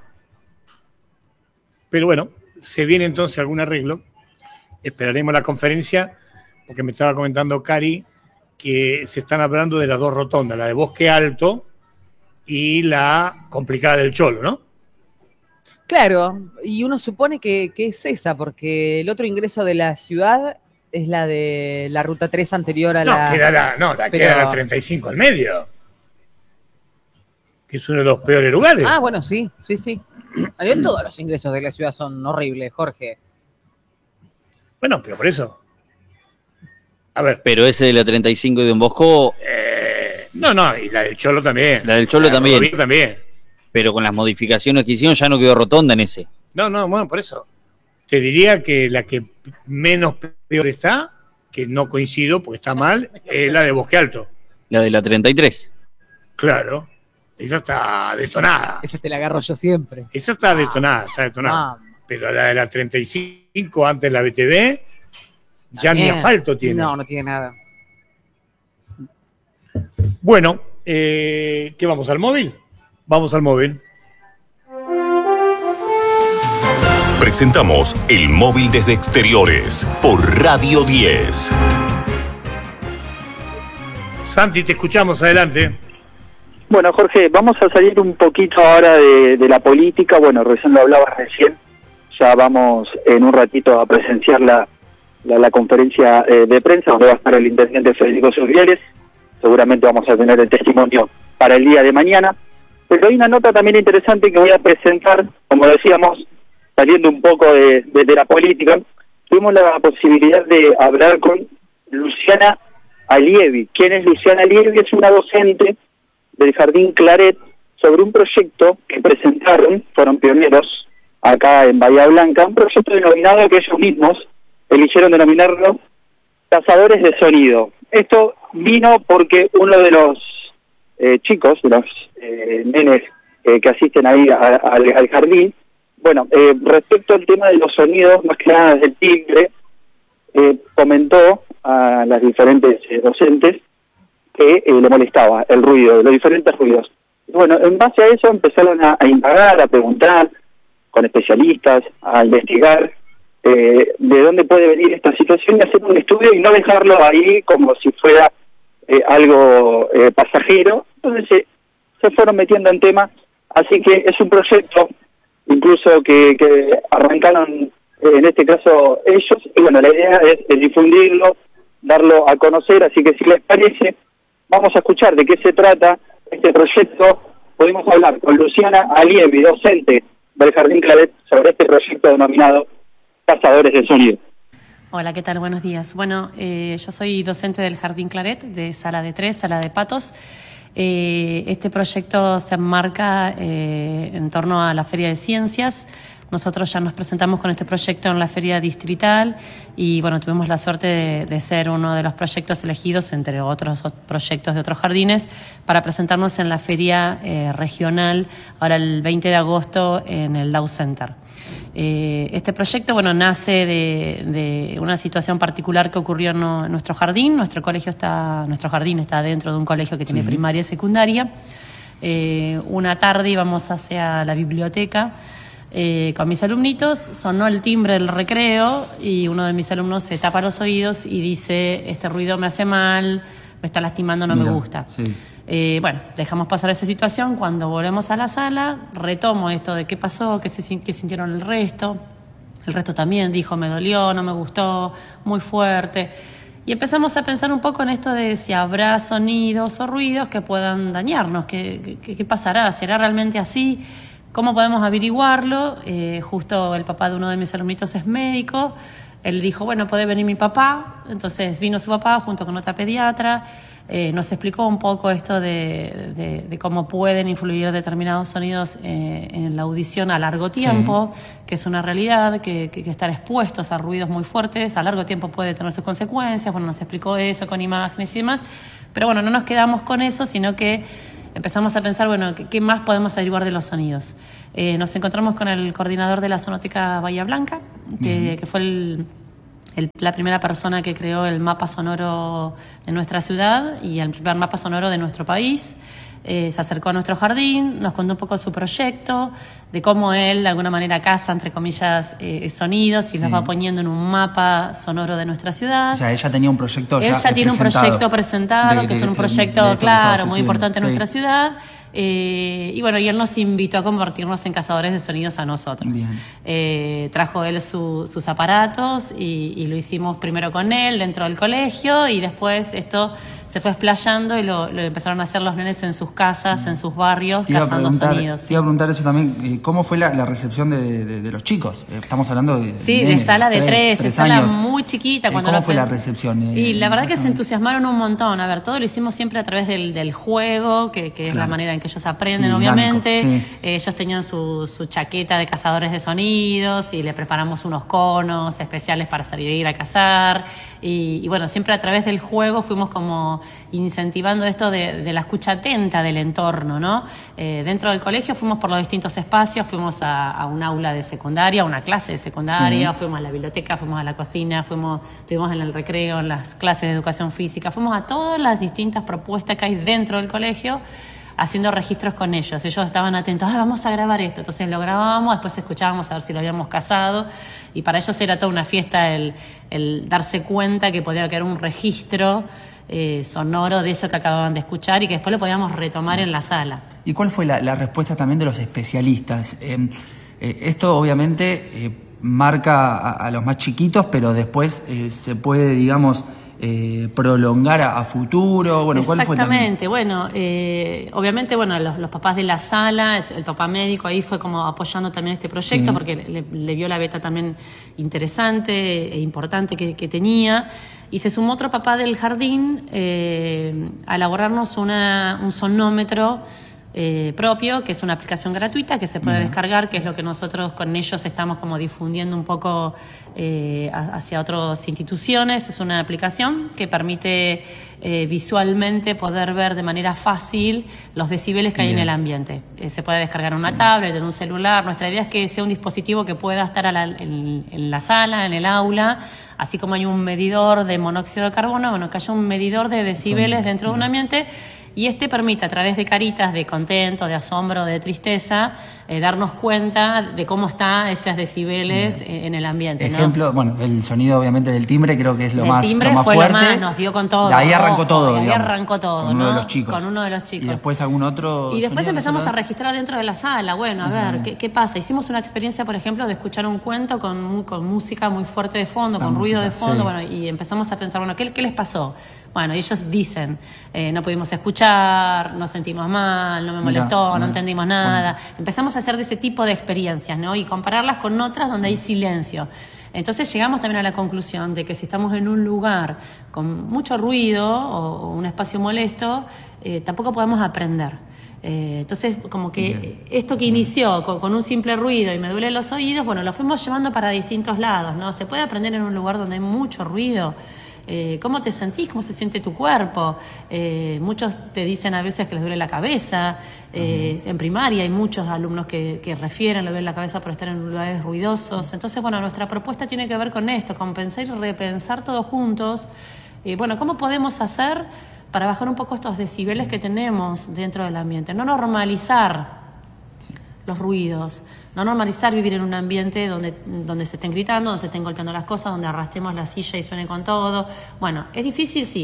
Pero bueno, se viene entonces algún arreglo. Esperaremos la conferencia, porque me estaba comentando Cari que se están hablando de las dos rotondas, la de Bosque Alto y la complicada del Cholo, ¿no? Claro, y uno supone que es esa, porque el otro ingreso de la ciudad es la de la ruta 3 anterior a la... Queda la 35 al medio, que es uno de los peores lugares. Ah, bueno, sí. Todos los ingresos de la ciudad son horribles, Jorge. Bueno, pero por eso. A ver. Pero ese de la 35 de Don Bosco... No, y la del Cholo también. La del Cholo también. También. Pero con las modificaciones que hicieron ya no quedó rotonda en ese. No, bueno, por eso. Te diría que la que menos peor está, que no coincido porque está mal, es la de Bosque Alto. La de la 33. Claro. Esa está detonada. Esa te la agarro yo siempre. Esa está detonada, Pero la de la 35 antes de la BTV, ya ni asfalto tiene. No tiene nada. Bueno, ¿qué vamos al móvil? Vamos al móvil. Presentamos el móvil desde exteriores por Radio 10. Santi, te escuchamos, adelante. Bueno, Jorge, vamos a salir un poquito ahora de la política. Bueno, recién lo hablabas recién. Ya vamos en un ratito a presenciar la conferencia de prensa donde va a estar el intendente Federico Surrieles. Seguramente vamos a tener el testimonio para el día de mañana. Pero hay una nota también interesante que voy a presentar, como decíamos, saliendo un poco de la política. Tuvimos la posibilidad de hablar con Luciana Alievi. ¿Quién es Luciana Alievi? Es una docente del Jardín Claret sobre un proyecto que presentaron, fueron pioneros acá en Bahía Blanca, un proyecto denominado que ellos mismos eligieron denominarlo Cazadores de Sonido. Esto vino porque uno de los chicos, de los nenes que asisten ahí al jardín, bueno, respecto al tema de los sonidos, más que nada del timbre, comentó a las diferentes docentes que le molestaba el ruido, los diferentes ruidos. Bueno, en base a eso empezaron a indagar, a preguntar con especialistas, a investigar de dónde puede venir esta situación y hacer un estudio y no dejarlo ahí como si fuera algo pasajero. Entonces se fueron metiendo en temas, así que es un proyecto incluso que arrancaron en este caso ellos, y bueno, la idea es difundirlo, darlo a conocer, así que si les parece, vamos a escuchar de qué se trata este proyecto. Pudimos hablar con Luciana Alievi, docente del Jardín Claret, sobre este proyecto denominado Cazadores de Sonido. Hola, ¿qué tal? Buenos días. Bueno, yo soy docente del Jardín Claret, de Sala de 3, Sala de Patos. Este proyecto se enmarca en torno a la Feria de Ciencias. Nosotros ya nos presentamos con este proyecto en la Feria Distrital y bueno, tuvimos la suerte de ser uno de los proyectos elegidos, entre otros proyectos de otros jardines, para presentarnos en la Feria Regional, ahora el 20 de agosto en el Dow Center. Este proyecto, bueno, nace de una situación particular que ocurrió en nuestro jardín. Nuestro jardín está dentro de un colegio que tiene primaria y secundaria. Una tarde íbamos hacia la biblioteca con mis alumnitos, sonó el timbre del recreo y uno de mis alumnos se tapa los oídos y dice: este ruido me hace mal, me está lastimando, no me gusta. Sí. Bueno, dejamos pasar esa situación. Cuando volvemos a la sala, retomo esto de qué pasó, qué sintieron el resto. El resto también dijo: me dolió, no me gustó, muy fuerte. Y empezamos a pensar un poco en esto de si habrá sonidos o ruidos que puedan dañarnos, qué pasará, ¿será realmente así? ¿Cómo podemos averiguarlo? Justo el papá de uno de mis alumnitos es médico. Él dijo, bueno, puede venir mi papá. Entonces vino su papá junto con otra pediatra. Nos explicó un poco esto de cómo pueden influir determinados sonidos en la audición a largo tiempo, que es una realidad, que estar expuestos a ruidos muy fuertes a largo tiempo puede tener sus consecuencias. Bueno, nos explicó eso con imágenes y demás. Pero bueno, no nos quedamos con eso, sino que empezamos a pensar, bueno, ¿qué más podemos averiguar de los sonidos? Nos encontramos con el coordinador de la Sonótica Bahía Blanca, que fue la primera persona que creó el mapa sonoro de nuestra ciudad y el primer mapa sonoro de nuestro país. Se acercó a nuestro jardín, nos contó un poco su proyecto, de cómo él de alguna manera caza, entre comillas, sonidos y los va poniendo en un mapa sonoro de nuestra ciudad. O sea, ella tenía un proyecto Ella tiene un proyecto presentado, que es un proyecto, claro, muy importante en nuestra ciudad. Y bueno, y él nos invitó a convertirnos en cazadores de sonidos a nosotros. Trajo él sus aparatos y lo hicimos primero con él dentro del colegio y después esto se fue explayando y lo empezaron a hacer los nenes en sus casas, en sus barrios, cazando sonidos. Te iba a preguntar eso también, ¿cómo fue la recepción de los chicos? Estamos hablando de sala de 3 sala años. Muy chiquita. ¿Cómo fue la recepción? Y la verdad que se entusiasmaron un montón. A ver, todo lo hicimos siempre a través del juego, que es la manera en que ellos aprenden, obviamente. Ellos tenían su chaqueta de cazadores de sonidos y le preparamos unos conos especiales para salir a ir a cazar. Y bueno, siempre a través del juego fuimos como incentivando esto de la escucha atenta del entorno, ¿no? Dentro del colegio fuimos por los distintos espacios, fuimos a un aula de secundaria, a una clase de secundaria, fuimos a la biblioteca, fuimos a la cocina, estuvimos en el recreo, en las clases de educación física, fuimos a todas las distintas propuestas que hay dentro del colegio, haciendo registros con ellos. Ellos estaban atentos, vamos a grabar esto. Entonces lo grabábamos, después escuchábamos a ver si lo habíamos cazado. Y para ellos era toda una fiesta el darse cuenta que podía quedar un registro sonoro de eso que acababan de escuchar y que después lo podíamos retomar en la sala. ¿Y cuál fue la respuesta también de los especialistas? Esto obviamente marca a los más chiquitos, pero después se puede, digamos, prolongar a futuro. Bueno, ¿cuál fue también? Exactamente. Bueno, obviamente, bueno, los papás de la sala, el papá médico ahí fue como apoyando también este proyecto porque le vio la beta también interesante e importante que tenía. Y se sumó otro papá del jardín a elaborarnos un sonómetro propio, que es una aplicación gratuita que se puede descargar, que es lo que nosotros con ellos estamos como difundiendo un poco hacia otras instituciones. Es una aplicación que permite visualmente poder ver de manera fácil los decibeles que hay en el ambiente. Se puede descargar en una tablet, en un celular. Nuestra idea es que sea un dispositivo que pueda estar en la sala, en el aula, así como hay un medidor de monóxido de carbono, bueno, que haya un medidor de decibeles dentro de un ambiente. Y permite a través de caritas de contento, de asombro, de tristeza, darnos cuenta de cómo están esos decibeles en el ambiente. Ejemplo, ¿no? Bueno, el sonido obviamente del timbre creo que es lo más fuerte. El timbre fue nos dio con todo. De ahí arrancó todo, de ahí arrancó todo, con uno de los chicos. Con uno de los chicos. Y después algún otro. Y después empezamos a registrar dentro de la sala. Bueno, a ver, ¿qué pasa? Hicimos una experiencia, por ejemplo, de escuchar un cuento con música muy fuerte de fondo, con ruido de fondo, bueno, y empezamos a pensar, bueno, ¿qué les pasó? Bueno, ellos dicen, no pudimos escuchar, nos sentimos mal, no me molestó, no entendimos nada. Bueno. Empezamos a hacer de ese tipo de experiencias, ¿no? Y compararlas con otras donde hay silencio. Entonces llegamos también a la conclusión de que si estamos en un lugar con mucho ruido o un espacio molesto, tampoco podemos aprender. Entonces, como que esto que inició con un simple ruido y me duelen los oídos, bueno, lo fuimos llevando para distintos lados, ¿no? Se puede aprender en un lugar donde hay mucho ruido. ¿Cómo te sentís? ¿Cómo se siente tu cuerpo? Muchos te dicen a veces que les duele la cabeza. En primaria hay muchos alumnos que refieren les duele la cabeza por estar en lugares ruidosos. Entonces, bueno, nuestra propuesta tiene que ver con esto, con pensar y repensar todos juntos. Bueno, ¿cómo podemos hacer para bajar un poco estos decibeles que tenemos dentro del ambiente? No normalizar los ruidos, no normalizar vivir en un ambiente donde se estén gritando, donde se estén golpeando las cosas, donde arrastremos la silla y suene con todo. Bueno, es difícil, sí, es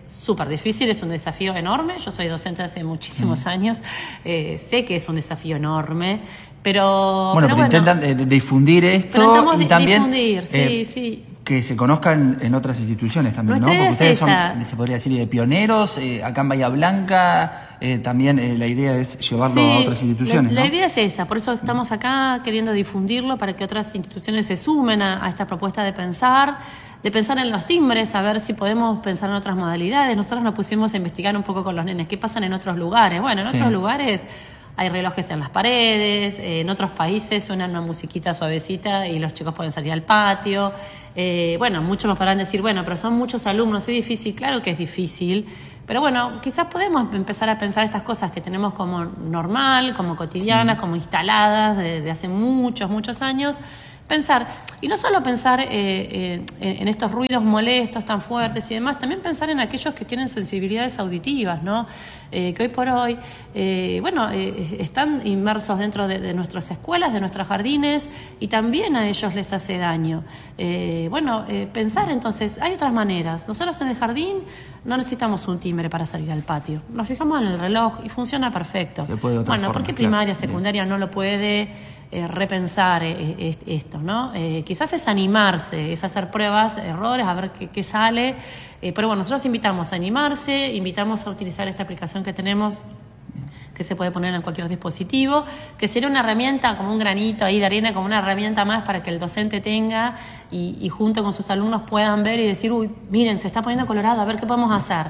súper difícil, es un desafío enorme. Yo soy docente hace muchísimos años, sé que es un desafío enorme, pero intentan difundir esto tratamos y también difundir, que se conozcan en otras instituciones también, ¿no? Porque ustedes son, se podría decir, pioneros, acá en Bahía Blanca, también la idea es llevarlo a otras instituciones, la ¿no? idea es esa, por eso estamos acá queriendo difundirlo para que otras instituciones se sumen a esta propuesta de pensar en los timbres, a ver si podemos pensar en otras modalidades. Nosotros nos pusimos a investigar un poco con los nenes, ¿qué pasan en otros lugares? Bueno, en otros lugares hay relojes en las paredes, en otros países suena una musiquita suavecita y los chicos pueden salir al patio. Bueno, muchos nos podrán decir, bueno, pero son muchos alumnos, es difícil. Claro que es difícil, pero bueno, quizás podemos empezar a pensar estas cosas que tenemos como normal, como cotidianas, como instaladas de hace muchos años. Pensar, y no solo pensar en estos ruidos molestos tan fuertes y demás, también pensar en aquellos que tienen sensibilidades auditivas, ¿no? Que hoy por hoy, están inmersos dentro de nuestras escuelas, de nuestros jardines, y también a ellos les hace daño. Pensar entonces, hay otras maneras. Nosotros en el jardín no necesitamos un timbre para salir al patio. Nos fijamos en el reloj y funciona perfecto. Se puede de otra forma, ¿por qué primaria, secundaria no lo puede repensar esto, ¿no? Quizás es animarse, es hacer pruebas, errores, a ver qué sale, pero bueno, nosotros invitamos a animarse, invitamos a utilizar esta aplicación que tenemos, que se puede poner en cualquier dispositivo, que sería una herramienta, como un granito ahí de arena, como una herramienta más para que el docente tenga y junto con sus alumnos puedan ver y decir, uy, miren, se está poniendo colorado, a ver qué podemos hacer.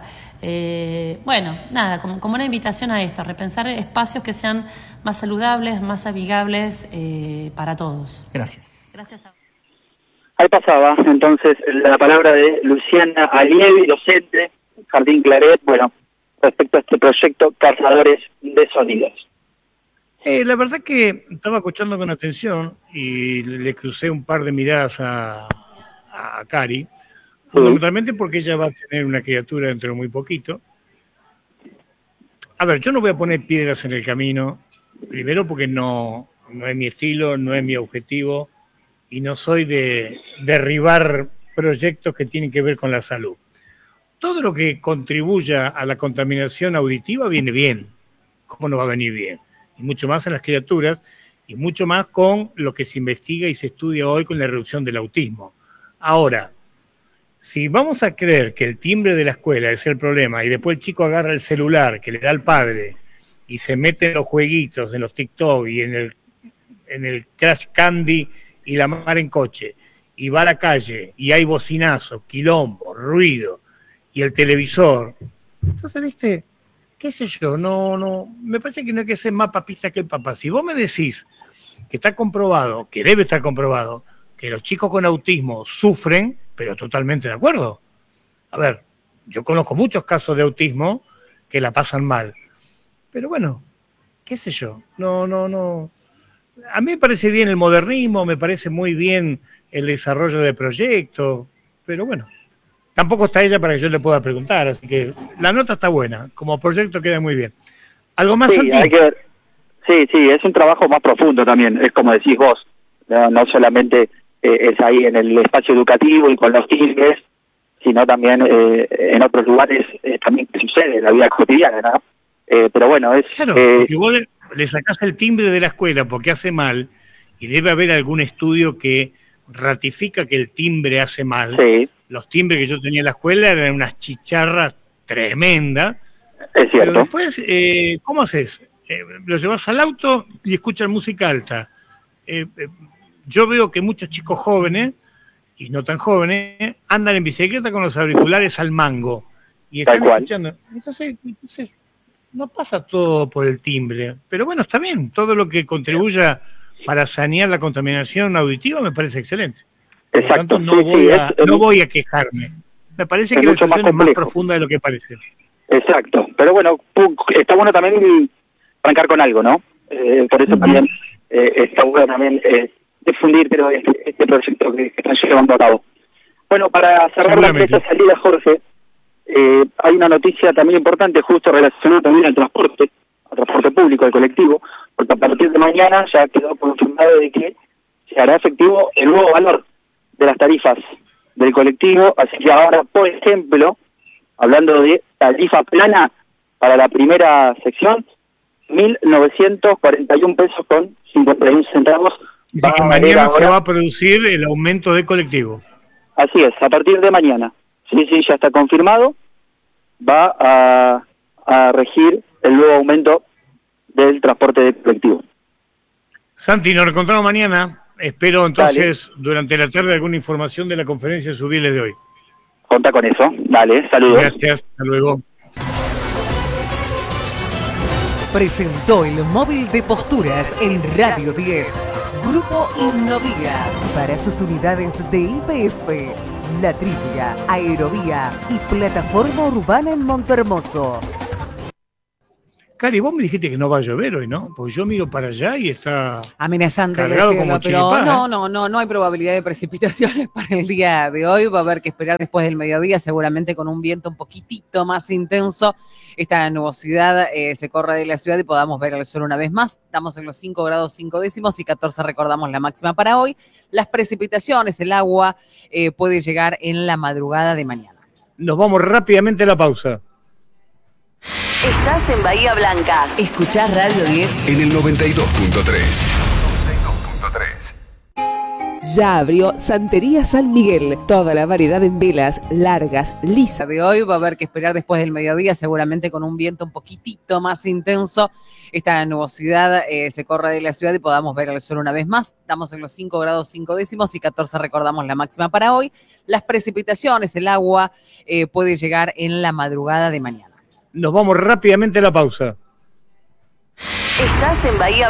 Como una invitación a esto, a repensar espacios que sean más saludables, más amigables para todos. Gracias. Gracias a... Ahí pasaba entonces la palabra de Luciana Alievi, docente, Jardín Claret, respecto a este proyecto Cazadores de Sonidos. La verdad que estaba escuchando con atención y le crucé un par de miradas a Cari, fundamentalmente porque ella va a tener una criatura dentro de muy poquito. A ver, yo no voy a poner piedras en el camino, primero porque no es mi estilo, no es mi objetivo y no soy de derribar proyectos que tienen que ver con la salud. Todo lo que contribuya a la contaminación auditiva viene bien. ¿Cómo no va a venir bien? Y mucho más en las criaturas, y mucho más con lo que se investiga y se estudia hoy con la reducción del autismo. Ahora, si vamos a creer que el timbre de la escuela es el problema, y después el chico agarra el celular que le da el padre, y se mete en los jueguitos, en los TikTok, y en el Crash Candy, y la mar en coche, y va a la calle, y hay bocinazo, quilombo, ruido, y el televisor. Entonces, ¿viste? ¿Qué sé yo? No, me parece que no hay que ser más papista que el papá. Si vos me decís que está comprobado, que debe estar comprobado, que los chicos con autismo sufren, pero totalmente de acuerdo. A ver, yo conozco muchos casos de autismo que la pasan mal. Pero bueno, qué sé yo, no. A mí me parece bien el modernismo, me parece muy bien el desarrollo de proyectos, pero bueno. Tampoco está ella para que yo le pueda preguntar, así que la nota está buena, como proyecto queda muy bien. ¿Algo más, Santi? Hay que ver. Sí, es un trabajo más profundo también, es como decís vos, no solamente es ahí en el espacio educativo y con los timbres, sino también en otros lugares también que sucede en la vida cotidiana, ¿no? Pero bueno, es... Claro, si vos le sacás el timbre de la escuela porque hace mal, y debe haber algún estudio que ratifica que el timbre hace mal. Sí. Los timbres que yo tenía en la escuela eran unas chicharras tremendas. Es cierto. Pero después, ¿cómo haces? Lo llevas al auto y escuchas música alta. Yo veo que muchos chicos jóvenes, y no tan jóvenes, andan en bicicleta con los auriculares al mango. Y están escuchando. Entonces, no pasa todo por el timbre. Pero bueno, está bien. Todo lo que contribuya para sanear la contaminación auditiva me parece excelente. Exacto. Por lo tanto, no voy a quejarme. Me parece que la situación es más profunda de lo que parece. Exacto. Pero bueno, está bueno también arrancar con algo, ¿no? Por eso también está bueno también difundir este proyecto que están llevando a cabo. Bueno, para cerrar esta salida, Jorge, hay una noticia también importante, justo relacionada también al transporte público, al colectivo, porque a partir de mañana ya quedó confirmado de que se hará efectivo el nuevo valor de las tarifas del colectivo, así que ahora, por ejemplo, hablando de tarifa plana para la primera sección, 1.941 pesos con 51 centavos. Dice que mañana se va a producir el aumento de colectivo. Así es, a partir de mañana. Sí, ya está confirmado. Va a regir el nuevo aumento del transporte de colectivo. Santi, nos reencontramos mañana. Espero entonces durante la tarde alguna información de la conferencia de Subiles de hoy. Conta con eso. Dale, saludos. Gracias, hasta luego. Presentó el móvil de posturas en Radio 10. Grupo Innovía. Para sus unidades de IPF, La Trivia, Aerovía y Plataforma Urbana en Montehermoso. Cari, vos me dijiste que no va a llover hoy, ¿no? Pues yo miro para allá y está amenazante el cargado cielo, como pero chiripá, no hay probabilidad de precipitaciones para el día de hoy. Va a haber que esperar después del mediodía, seguramente con un viento un poquitito más intenso. Esta nubosidad se corre de la ciudad y podamos ver el sol una vez más. Estamos en los 5 grados 5 décimos y 14 recordamos la máxima para hoy. Las precipitaciones, el agua puede llegar en la madrugada de mañana. Nos vamos rápidamente a la pausa. Estás en Bahía Blanca. Escuchás Radio 10 En el 92.3. Ya abrió Santería San Miguel. Toda la variedad en velas, largas, lisas. De hoy va a haber que esperar después del mediodía, seguramente con un viento un poquitito más intenso. Esta nubosidad se corre de la ciudad y podamos ver el sol una vez más. Estamos en los 5 grados 5 décimos y 14 recordamos la máxima para hoy. Las precipitaciones, el agua puede llegar en la madrugada de mañana. Nos vamos rápidamente a la pausa. Estás en Bahía